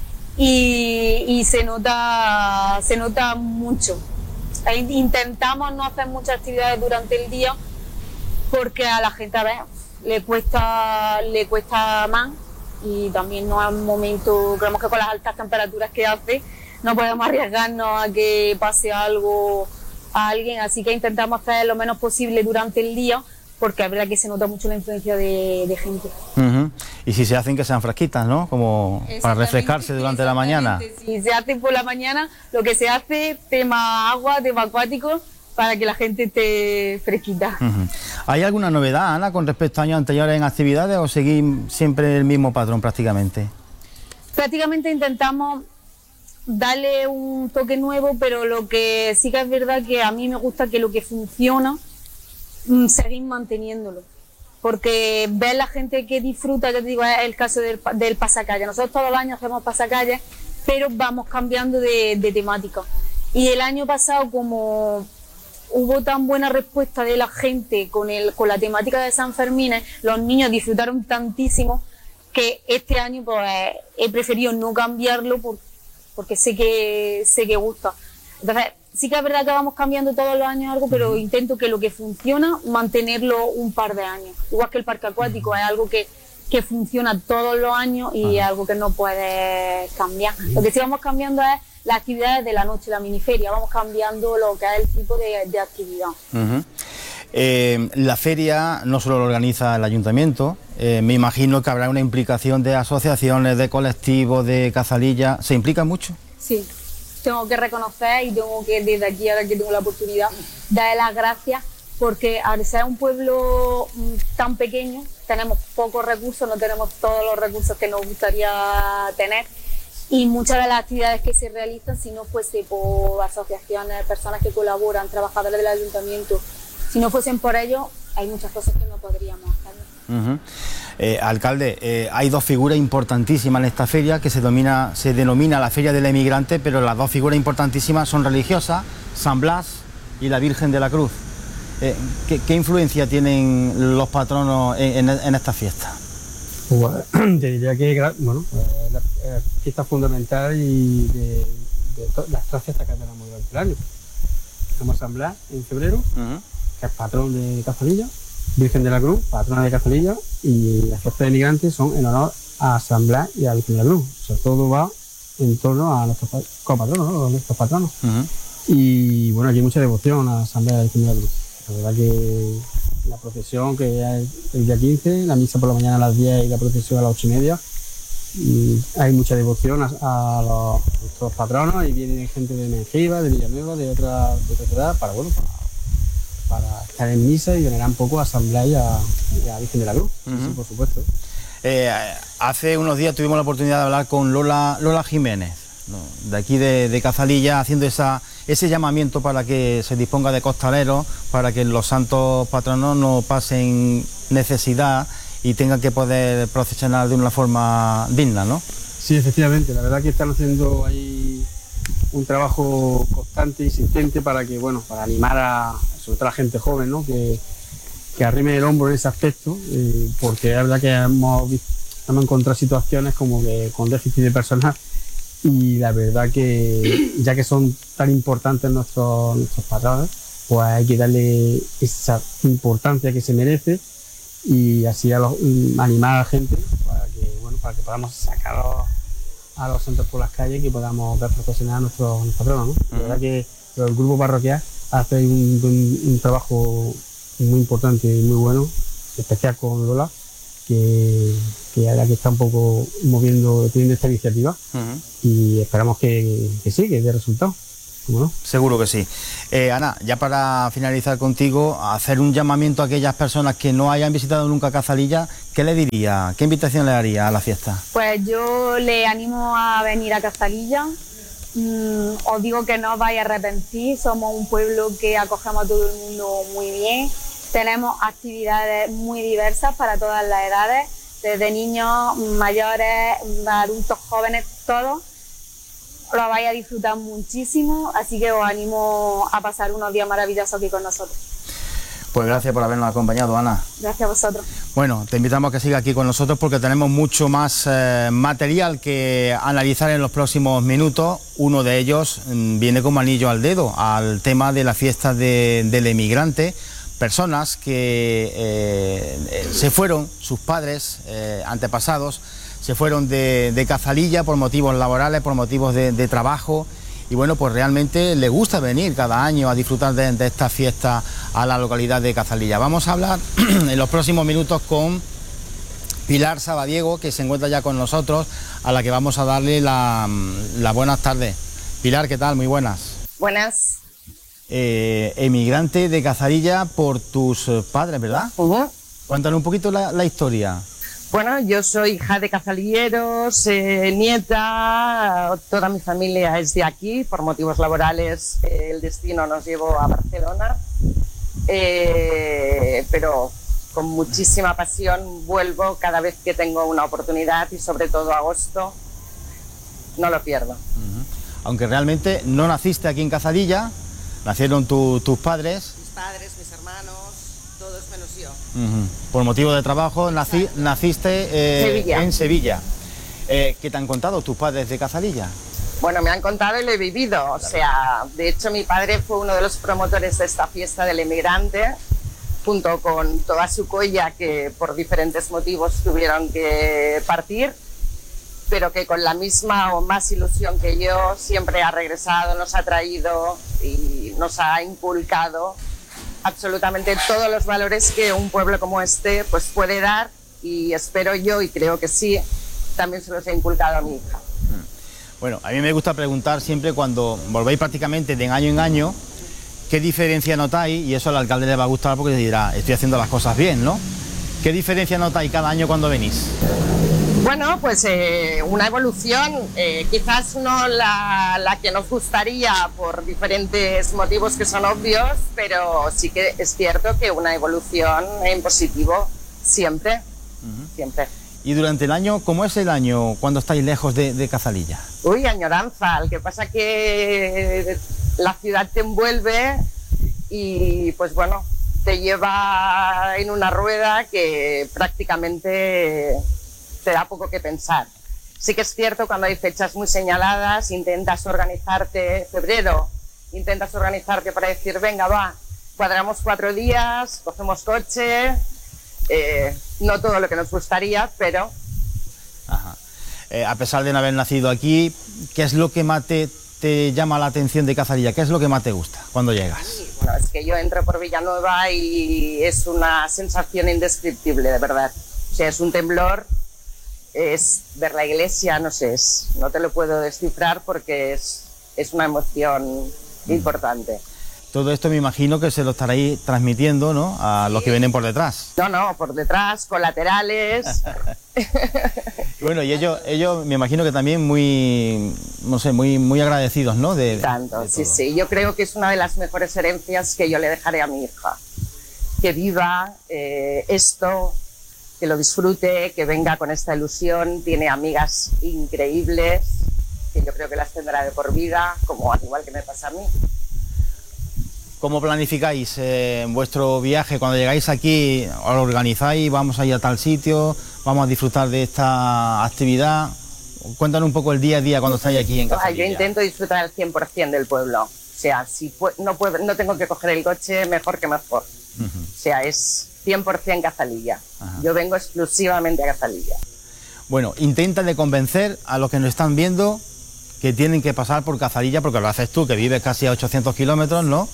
y, y se nota, se nota mucho. Intentamos no hacer muchas actividades durante el día porque a la gente a ver, le cuesta le cuesta más y también no es un momento, creemos que con las altas temperaturas que hace no podemos arriesgarnos a que pase algo a alguien, así que intentamos hacer lo menos posible durante el día porque es verdad que se nota mucho la influencia de, de gente. Uh-huh. Y si se hacen que sean fresquitas, ¿no? Como para refrescarse durante la mañana. Si se hace por la mañana, lo que se hace, tema agua, tema acuático, para que la gente esté fresquita. Uh-huh. ¿Hay alguna novedad, Ana, con respecto a años anteriores en actividades o seguís siempre el mismo patrón prácticamente? Prácticamente intentamos darle un toque nuevo, pero lo que sí que es verdad que a mí me gusta que lo que funciona, seguir manteniéndolo, porque ver la gente que disfruta, ya te digo, es el caso del, del pasacalle. Nosotros todos los años hacemos pasacalles, pero vamos cambiando de, de temática. Y el año pasado, como hubo tan buena respuesta de la gente con, el, con la temática de San Fermín, los niños disfrutaron tantísimo que este año pues, he preferido no cambiarlo por, porque sé que, sé que gusta. Entonces, sí que es verdad que vamos cambiando todos los años algo, pero intento que lo que funciona, mantenerlo un par de años. Igual que el parque acuático, es algo que, que funciona todos los años y es algo que no puede cambiar. Lo que sí vamos cambiando es las actividades de la noche, la miniferia, vamos cambiando lo que es el tipo de, de actividad. Uh-huh. Eh, la feria no solo lo organiza el ayuntamiento, eh, me imagino que habrá una implicación de asociaciones, de colectivos, de Cazalilla. ¿Se implica mucho? Sí. tengo que reconocer y tengo que, desde aquí, ahora que tengo la oportunidad, darle las gracias, porque al ser un pueblo tan pequeño, tenemos pocos recursos, no tenemos todos los recursos que nos gustaría tener, y muchas de las actividades que se realizan, si no fuese por asociaciones, personas que colaboran, trabajadores del ayuntamiento, si no fuesen por ellos, hay muchas cosas que no podríamos hacer. Uh-huh. eh, alcalde, eh, hay dos figuras importantísimas en esta feria que se, domina, se denomina la Feria del Emigrante, pero las dos figuras importantísimas son religiosas, San Blas y la Virgen de la Cruz. Eh, ¿qué, ¿Qué influencia tienen los patronos en, en, en esta fiesta? Pues, te diría que bueno, eh, la eh, fiesta fundamental y de, de las tres fiestas que tenemos durante el año. Tenemos San Blas en febrero, uh-huh. que es patrón de Cazalilla, Virgen de la Cruz, patrona de Cazalilla, y las fiestas de migrantes son en honor a San Blas y a la Virgen de la Cruz. O sea, todo va en torno a nuestros copatronos, ¿no? Nuestros patronos. Uh-huh. Y bueno, aquí hay mucha devoción a San Blas y a la Virgen de la Cruz. La verdad que la procesión, que ya es el día quince, la misa por la mañana a las diez y la procesión a las ocho y media, y hay mucha devoción a, a los, nuestros patronos, y viene gente de Mengiba, de Villanueva, de otra, de otra ciudad, para, bueno, para, para estar en misa y venerar un poco a San Blas y a, y a la Virgen de la Cruz. Uh-huh. Sí, sí, por supuesto. Eh, hace unos días tuvimos la oportunidad de hablar con Lola, Lola Jiménez, ¿no? de aquí de, de Cazalilla, haciendo esa, ese llamamiento para que se disponga de costaleros, para que los santos patronos no pasen necesidad y tengan que poder procesionar de una forma digna, ¿no? Sí, efectivamente, la verdad que están haciendo ahí un trabajo constante, insistente, para que, bueno, para animar a, sobre todo a la gente joven, ¿no? Que, que arrime el hombro en ese aspecto, eh, porque es verdad que hemos, hemos encontrado situaciones como que con déficit de personal, y la verdad que ya que son tan importantes nuestros, nuestros patrones, pues hay que darle esa importancia que se merece, y así a los, animar a la gente para que, bueno, para que podamos sacar a los, a los santos por las calles, que podamos ver procesionar a nuestros, nuestros patronos, ¿no? La verdad que el grupo parroquial hace un, un, un trabajo muy importante y muy bueno, especial con Lola, que, que es la que está un poco moviendo, teniendo esta iniciativa, uh-huh. y esperamos que, que sí, que dé resultado. ¿Cómo no? Seguro que sí. Eh, Ana, ya para finalizar contigo, hacer un llamamiento a aquellas personas que no hayan visitado nunca Cazalilla, ¿qué le diría? ¿Qué invitación le haría a la fiesta? Pues yo le animo a venir a Cazalilla. Mm, os digo que no os vais a arrepentir, somos un pueblo que acogemos a todo el mundo muy bien. Tenemos actividades muy diversas para todas las edades, desde niños, mayores, adultos, jóvenes, todos. Lo vais a disfrutar muchísimo, así que os animo a pasar unos días maravillosos aquí con nosotros. Pues gracias por habernos acompañado, Ana. Gracias a vosotros. Bueno, te invitamos a que sigas aquí con nosotros porque tenemos mucho más eh, material que analizar en los próximos minutos. Uno de ellos mmm, viene como anillo al dedo, al tema de la fiesta de, del emigrante. Personas que eh, se fueron, sus padres, eh, antepasados, se fueron de, de Cazalilla por motivos laborales, por motivos de, de trabajo, y bueno, pues realmente les gusta venir cada año a disfrutar de, de esta fiesta a la localidad de Cazalilla. Vamos a hablar en los próximos minutos con Pilar Sabadiego, que se encuentra ya con nosotros, a la que vamos a darle las la buenas tardes. Pilar, ¿qué tal? Muy buenas. Buenas. Eh, emigrante de Cazalilla por tus padres, ¿verdad? Uh-huh. Cuéntanos un poquito la, la historia. Bueno, yo soy hija de cazalilleros, eh, nieta, toda mi familia es de aquí, por motivos laborales eh, el destino nos llevó a Barcelona, eh, pero con muchísima pasión vuelvo cada vez que tengo una oportunidad, y sobre todo agosto no lo pierdo. Uh-huh. Aunque realmente no naciste aquí en Cazalilla, nacieron tu, tus padres. Mis padres, mis hermanos, todos menos yo. Uh-huh. Por motivo de trabajo nací, naciste eh, Sevilla. en Sevilla. Eh, ¿Qué te han contado tus padres de Cazalilla? Bueno, me han contado y lo he vivido. O sea, de hecho mi padre fue uno de los promotores de esta fiesta del emigrante, junto con toda su colla, que por diferentes motivos tuvieron que partir, pero que con la misma o más ilusión que yo siempre ha regresado, nos ha traído y nos ha inculcado absolutamente todos los valores que un pueblo como este pues puede dar, y espero yo, y creo que sí, también se los he inculcado a mi hija. Bueno, a mí me gusta preguntar siempre cuando volvéis prácticamente de año en año, ¿qué diferencia notáis? Y eso al alcalde le va a gustar porque dirá, estoy haciendo las cosas bien, ¿no? ¿Qué diferencia notáis cada año cuando venís? Bueno, pues eh, una evolución, eh, quizás no la, la que nos gustaría por diferentes motivos que son obvios, pero sí que es cierto que una evolución en positivo siempre, uh-huh. siempre. Y durante el año, ¿cómo es el año cuando estáis lejos de, de Cazalilla? Uy, añoranza, lo que pasa que la ciudad te envuelve y pues bueno, te lleva en una rueda que prácticamente te da poco que pensar. Sí que es cierto, cuando hay fechas muy señaladas, intentas organizarte, febrero, intentas organizarte para decir, venga, va, cuadramos cuatro días, cogemos coche, eh, no todo lo que nos gustaría, pero... Ajá. Eh, a pesar de no haber nacido aquí, ¿qué es lo que más te, te llama la atención de Cazalilla? ¿Qué es lo que más te gusta cuando llegas? Sí, bueno, es que yo entro por Villanueva y es una sensación indescriptible, de verdad. O sea, es un temblor. Es ver la iglesia, no sé, es, no te lo puedo descifrar porque es, es una emoción mm. importante. Todo esto me imagino que se lo estaréis transmitiendo, ¿no?, a los que vienen por detrás. No, no, por detrás, colaterales. Bueno, y ellos, ellos me imagino que también muy, no sé, muy, muy agradecidos, ¿no? De, Tanto, de sí, sí. Yo creo que es una de las mejores herencias que yo le dejaré a mi hija. Que viva eh, esto, que lo disfrute, que venga con esta ilusión. Tiene amigas increíbles, que yo creo que las tendrá de por vida, como al igual que me pasa a mí. ¿Cómo planificáis eh, vuestro viaje? Cuando llegáis aquí, ¿os lo organizáis? ¿Vamos a ir a tal sitio? ¿Vamos a disfrutar de esta actividad? Cuéntanos un poco el día a día cuando estáis aquí en Cazalilla. Yo intento disfrutar al cien por cien del pueblo. O sea, si no, puedo, no tengo que coger el coche, mejor que mejor. Uh-huh. O sea, es cien por cien Cazalilla. Ajá. Yo vengo exclusivamente a Cazalilla. Bueno, intenta de convencer a los que nos están viendo que tienen que pasar por Cazalilla, porque lo haces tú, que vives casi a ochocientos kilómetros, ¿no?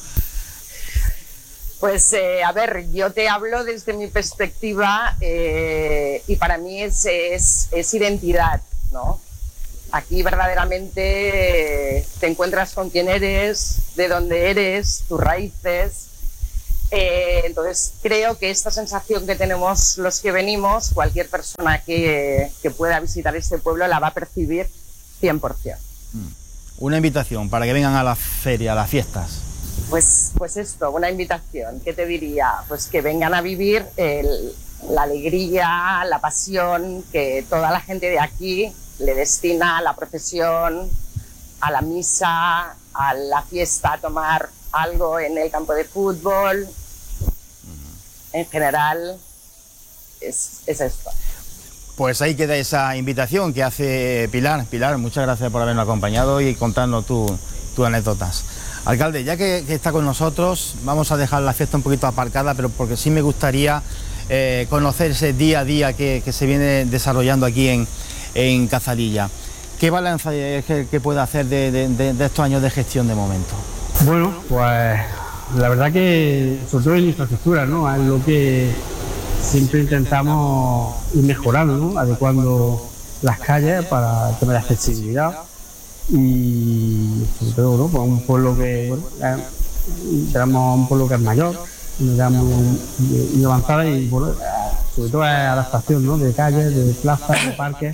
Pues, eh, a ver, yo te hablo desde mi perspectiva eh, y para mí es, es, es identidad, ¿no? Aquí verdaderamente eh, te encuentras con quién eres, de dónde eres, tus raíces. Eh, entonces creo que esta sensación que tenemos los que venimos, cualquier persona que, que pueda visitar este pueblo la va a percibir cien por cien. Una invitación para que vengan a la feria, a las fiestas. Pues, pues esto, una invitación, ¿qué te diría? Pues que vengan a vivir el, la alegría, la pasión que toda la gente de aquí le destina a la procesión, a la misa, a la fiesta, a tomar algo en el campo de fútbol. En general, es, es esto. Pues ahí queda esa invitación que hace Pilar. Pilar, muchas gracias por habernos acompañado y contarnos tus tu anécdotas. Alcalde, ya que, que está con nosotros, vamos a dejar la fiesta un poquito aparcada, pero porque sí me gustaría eh, conocer ese día a día que, que se viene desarrollando aquí en, en Cazalilla. ¿Qué balance es que, que puede hacer de, de, de, de estos años de gestión de momento? Bueno, pues la verdad que sobre todo en infraestructura, ¿no? Es lo que siempre intentamos ir mejorando, ¿no? Adecuando las calles para el tema de accesibilidad. Y sobre todo, ¿no?, pues un pueblo que, bueno, eh, tenemos un pueblo que es mayor, y avanzada y, bueno, sobre todo es adaptación, ¿no?, de calles, de plazas, de parques.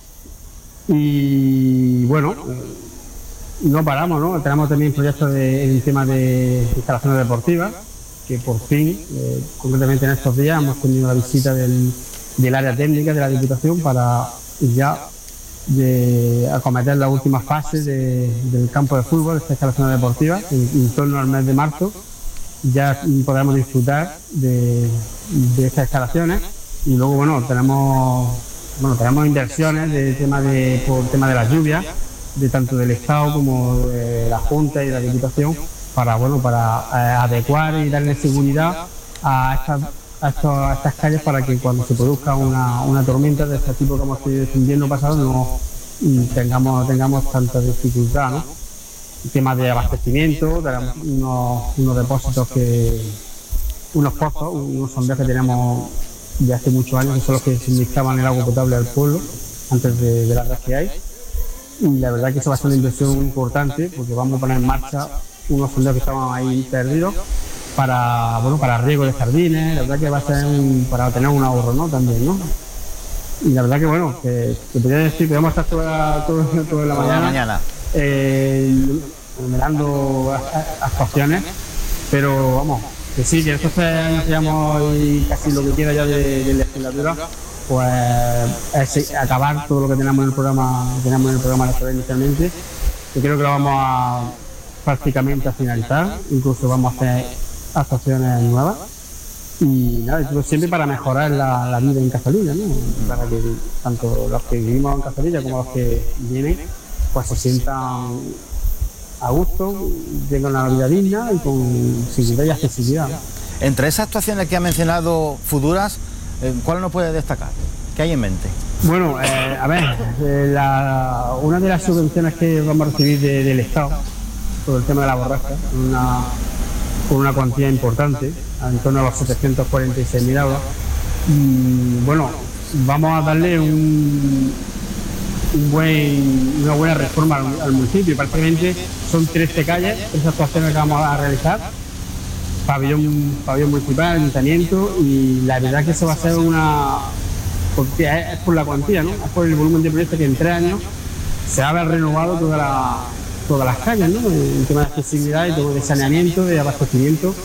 Y bueno, no paramos, ¿no? Tenemos también proyectos de, en el tema de instalaciones deportivas, que por fin, eh, concretamente en estos días, hemos tenido la visita del, del área técnica de la Diputación para ya de acometer la última fase de, del campo de fútbol, esta instalación deportiva, en, en torno al mes de marzo. Ya podremos disfrutar de, de estas instalaciones y luego, bueno, tenemos bueno tenemos inversiones de tema de, por tema de las lluvias, de tanto del Estado como de la Junta y de la Diputación, para, bueno, para eh, adecuar y darle seguridad a estas A, esto, a estas calles para que cuando se produzca una, una tormenta de este tipo que hemos tenido el invierno pasado no tengamos, tengamos tanta dificultad, ¿no? El tema de abastecimiento, tenemos unos, unos depósitos, que unos pozos, unos sondeos que tenemos de hace muchos años, que son los que suministraban el agua potable al pueblo antes de, de la red que hay. y la verdad que eso va a ser una inversión importante porque vamos a poner en marcha unos sondeos que estaban ahí perdidos para, bueno, para riego de jardines. La verdad que va a ser un, para tener un ahorro, ¿no? También, ¿no? Y la verdad que bueno, que, que podría decir que vamos a estar toda, toda, toda la mañana, mañana. Eh, enumerando actuaciones, pero vamos, que sí, que estos tres años llevamos y casi lo que queda ya de, de legislatura, pues es acabar todo lo que tenemos en el programa, tenemos en el programa electoral inicialmente, que creo que lo vamos a prácticamente a finalizar, incluso vamos a hacer actuaciones nuevas. Y nada, siempre para mejorar la, la vida en Cazalilla, ¿no? Para que tanto los que vivimos en Cazalilla como los que vienen, pues se sientan a gusto, tengan una vida digna y con seguridad y accesibilidad. Entre esas actuaciones que ha mencionado futuras, ¿cuál nos puede destacar? ¿Qué hay en mente? Bueno, eh, a ver, eh, la, una de las subvenciones que vamos a recibir de, del Estado por el tema de la borrasca, una, con una cuantía importante, en torno a los setecientos cuarenta y seis mil euros. Y, bueno, vamos a darle un, un buen, una buena reforma al, al municipio. Prácticamente son trece calles, tres actuaciones que vamos a realizar, pabellón, pabellón municipal, ayuntamiento, y la verdad que eso va a ser una... porque es, es por la cuantía, ¿no? Es por el volumen de proyectos que en tres años se habrá renovado toda la, todas las calles, ¿no? En tema de accesibilidad y todo de saneamiento, de abastecimiento.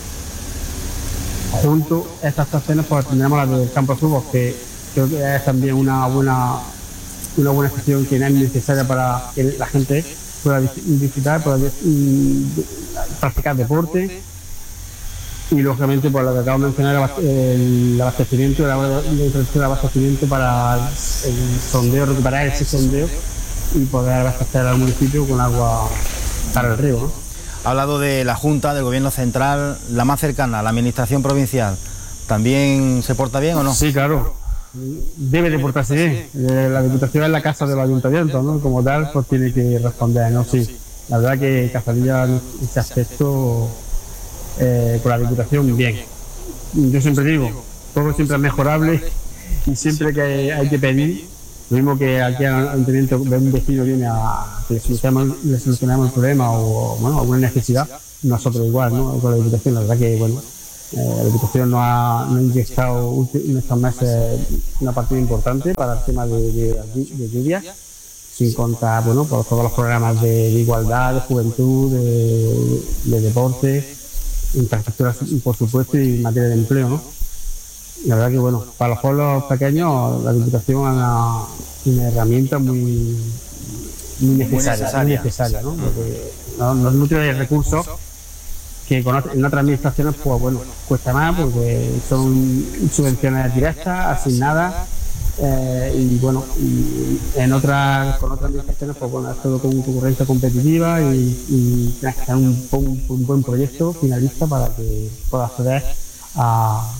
Junto a estas actuaciones pues tendremos la del campo de fútbol, que creo que es también una buena una buena gestión que no es necesaria para que la gente pueda visitar, pueda mm, practicar deporte. Y lógicamente, por lo que acabo de mencionar, el abastecimiento, la introducción de abastecimiento para el sondeo, recuperar ese sondeo y poder abastecer al municipio con agua para el río, ¿no? Ha hablado de la Junta, del Gobierno Central, la más cercana, la Administración Provincial. ¿También se porta bien o no? Sí, claro. Debe de portarse bien. La Diputación es la casa del Ayuntamiento, ¿no? Como tal, pues tiene que responder, ¿no? Sí. La verdad que Cazalilla en ese aspecto, eh, con la Diputación, bien. Yo siempre digo, todo siempre es mejorable y siempre que hay, hay que pedir, lo mismo que aquí al Ayuntamiento, un vecino viene a que solucionemos, le solucionemos el problema o, bueno, alguna necesidad, nosotros igual, ¿no? Con la Diputación, la verdad que, bueno, eh, la Diputación nos ha, nos ha inyectado en estos meses una partida importante para el tema de, de, de lluvia, sin contar, bueno, por todos los programas de, de igualdad, de juventud, de, de deporte, infraestructuras, por supuesto, y en materia de empleo, ¿no? La verdad que, bueno, para los pueblos pequeños la Diputación es una, una herramienta muy, muy necesaria, muy necesaria, ¿no? Porque no, nos nutre de recursos que con otras, en otras administraciones, pues bueno, cuesta más porque son subvenciones directas, asignadas, eh, y bueno, y en otras, con otras administraciones, pues bueno, es todo con concurrencia competitiva y, y tienes que tener un, un, un buen proyecto finalista para que pueda acceder a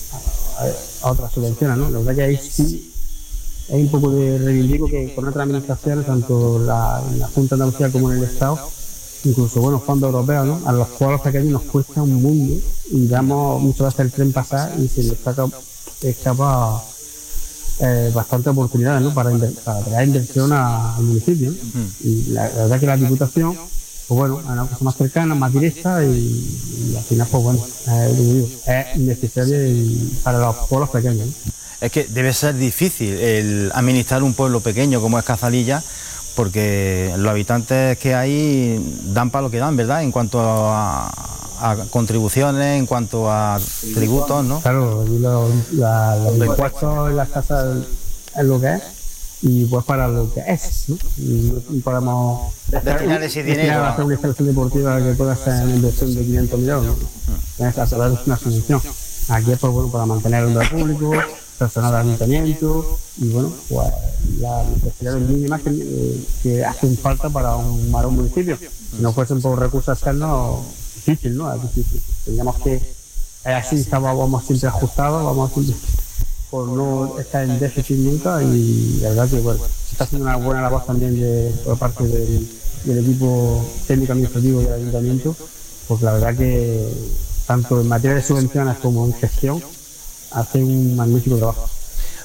a otras subvenciones, ¿no? La verdad que ahí sí hay un poco de reivindico que con otras administraciones, tanto la, la Junta de Andalucía como en el Estado, incluso bueno, fondos europeos, ¿no? A los pueblos pequeños nos cuesta un mundo y damos muchas veces el tren pasar y se les saca, escapa eh, bastante oportunidades, ¿no? Para, para traer inversión a, al municipio, ¿no? Mm. Y la, la verdad que la Diputación, pues bueno, es una cosa más cercana, más directa y, y al final, pues bueno, eh, digo, es necesario para los pueblos pequeños, ¿no? Es que debe ser difícil el administrar un pueblo pequeño como es Cazalilla, porque los habitantes que hay dan para lo que dan, ¿verdad? En cuanto a, a contribuciones, en cuanto a tributos, ¿no? Claro, lo, la, los impuestos en las casas es lo que es. Y pues para lo que es, ¿no? Y podemos destinar ese dinero a hacer una instalación deportiva que pueda ser una inversión de quinientos millones, ¿no? Es a través de una subvención. Aquí es pues, bueno, para mantener el orden público, personal de ayuntamiento y bueno, pues las necesidades mínimas que, eh, que hacen falta para un, para un municipio. Si no fuesen por recursos externos, difícil, ¿no? Es difícil. Tendríamos que, eh, así estamos, vamos siempre ajustados, vamos siempre por no estar en déficit nunca y la verdad que bueno, se está haciendo una buena labor también de, por parte del, del equipo técnico administrativo del ayuntamiento, porque la verdad que tanto en materia de subvenciones como en gestión hace un magnífico trabajo.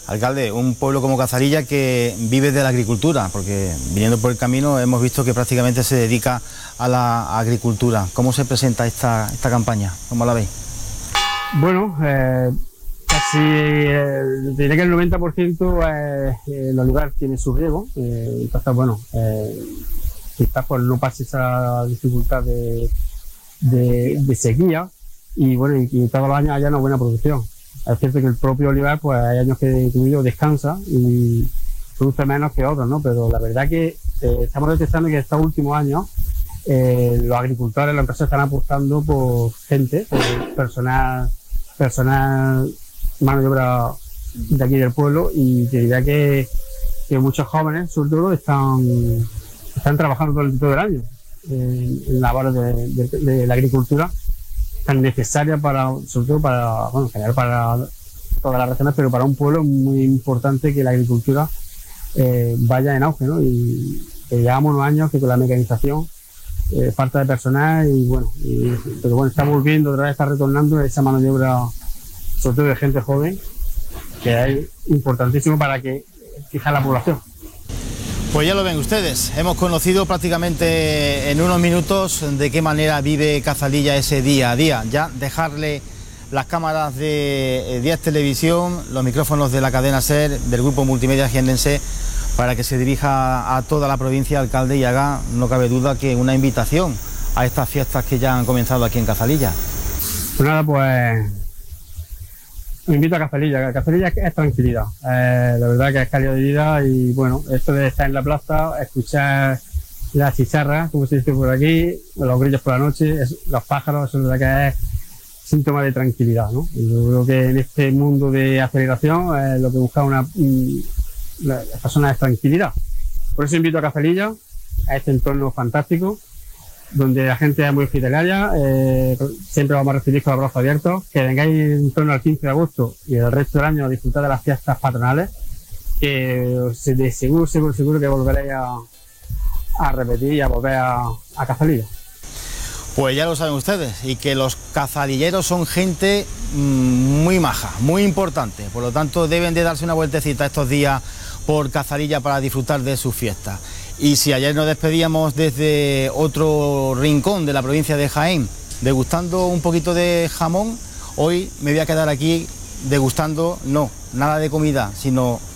Alcalde, un pueblo como Cazalilla que vive de la agricultura, porque viniendo por el camino hemos visto que prácticamente se dedica a la agricultura. ¿Cómo se presenta esta, esta campaña? ¿Cómo la veis? Bueno, eh, casi eh, diré que el noventa por ciento eh, el olivar tiene su riego, eh, entonces bueno, eh, quizás pues no pase esa dificultad de, de, de sequía y bueno, y, y todos los años haya una buena producción. Es cierto que el propio olivar, pues hay años que incluido descansa y produce menos que otros, ¿no? Pero la verdad que eh, estamos detectando que estos últimos años eh, los agricultores, las empresas están apostando por gente, por personal, personal, mano de obra de aquí del pueblo, y te diría que, que muchos jóvenes, sobre todo, están, están trabajando todo el, todo el año en, en labores de, de, de la agricultura, tan necesaria para, sobre todo para, bueno, en general para todas las regiones, pero para un pueblo es muy importante que la agricultura eh, vaya en auge, ¿no? Y que llevamos unos años que con la mecanización, eh, falta de personal y bueno, y, pero bueno, está volviendo, otra vez está retornando esa mano de obra, sobre todo de gente joven, que es importantísimo para que fije la población. Pues ya lo ven ustedes, hemos conocido prácticamente en unos minutos de qué manera vive Cazalilla ese día a día. Ya dejarle las cámaras de diez Televisión, los micrófonos de la cadena SER, del grupo multimedia jiennense, para que se dirija a toda la provincia, alcalde, y haga, no cabe duda, que una invitación a estas fiestas que ya han comenzado aquí en Cazalilla. Pues nada, pues me invito a Cazalilla. Cazalilla es tranquilidad, eh, la verdad que es calidad de vida y bueno, esto de estar en la plaza, escuchar las chicharras, como se dice por aquí, los grillos por la noche, es, los pájaros, eso es verdad que es síntoma de tranquilidad, ¿no? Y yo creo que en este mundo de aceleración eh, lo que busca una la, la persona es tranquilidad. Por eso invito a Cazalilla, a este entorno fantástico, donde la gente es muy hospitalaria, eh, siempre vamos a recibir con los brazos abiertos, que vengáis en torno al quince de agosto y el resto del año a disfrutar de las fiestas patronales, que de seguro, seguro, seguro que volveréis a, a repetir y a volver a, a Cazalilla. Pues ya lo saben ustedes, y que los cazalilleros son gente mmm, muy maja, muy importante, por lo tanto deben de darse una vueltecita estos días por Cazalilla para disfrutar de sus fiestas. Y si ayer nos despedíamos desde otro rincón de la provincia de Jaén, degustando un poquito de jamón, hoy me voy a quedar aquí degustando, no, nada de comida, sino